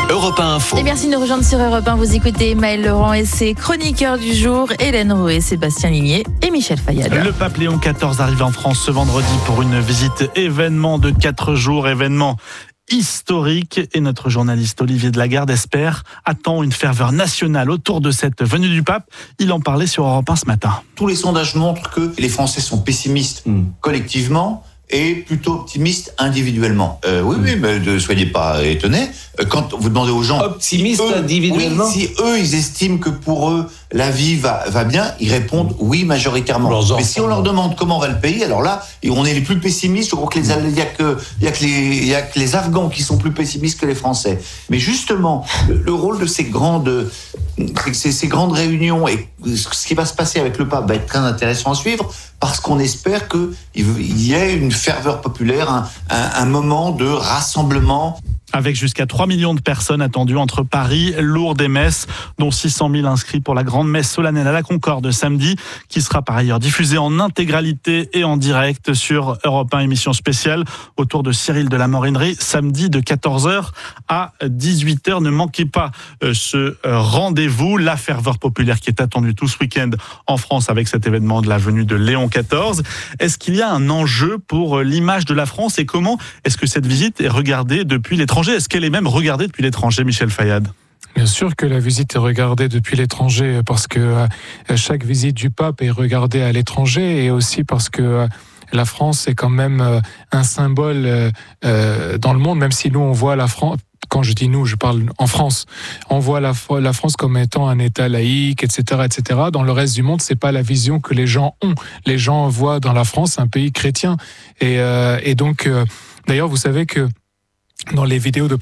Europe un Info. Et merci de nous rejoindre sur Europe un. Vous écoutez Maël Laurent et ses chroniqueurs du jour, Hélène Rouet, Sébastien Ligné et Michel Fayad. Le pape Léon quatorze arrive en France ce vendredi pour une visite événement de quatre jours, événement historique. Et notre journaliste Olivier Delagarde espère, attend une ferveur nationale autour de cette venue du pape. Il en parlait sur Europe un ce matin. Tous les sondages montrent que les Français sont pessimistes mmh. collectivement et plutôt optimistes individuellement. Euh, oui, mmh. oui, mais ne soyez pas étonnés. Quand vous demandez aux gens... Optimistes eux, individuellement oui, si eux, ils estiment que pour eux, la vie va, va bien, ils répondent oui majoritairement. Mais si on leur demande comment va le pays, alors là, on est les plus pessimistes. Je crois qu'il n'y a, que, y a, que les, y a que les Afghans qui sont plus pessimistes que les Français. Mais justement, le, le rôle de ces grandes, ces, ces grandes réunions et ce qui va se passer avec le pape va être très intéressant à suivre parce qu'on espère qu'il y ait une ferveur populaire, un, un, un moment de rassemblement. Avec jusqu'à trois millions de personnes attendues entre Paris, Lourdes et Metz, dont six cent mille inscrits pour la grande messe solennelle à la Concorde samedi, qui sera par ailleurs diffusée en intégralité et en direct sur Europe un, émission spéciale autour de Cyril de la Morinerie, samedi de quatorze heures à dix-huit heures. Ne manquez pas ce rendez-vous, la ferveur populaire qui est attendue tout ce week-end en France avec cet événement de la venue de Léon quatorze. Est-ce qu'il y a un enjeu pour l'image de la France et comment est-ce que cette visite est regardée depuis l'étranger? Est-ce qu'elle est même regardée depuis l'étranger, Michel Fayad? Bien sûr que la visite est regardée depuis l'étranger parce que chaque visite du pape est regardée à l'étranger et aussi parce que la France est quand même un symbole dans le monde, même si nous on voit la France... Quand je dis nous, je parle en France. On voit la, la France comme étant un État laïque, et cetera, et cetera. Dans le reste du monde, c'est pas la vision que les gens ont. Les gens voient dans la France un pays chrétien. Et, euh, et donc, euh, d'ailleurs, vous savez que dans les vidéos de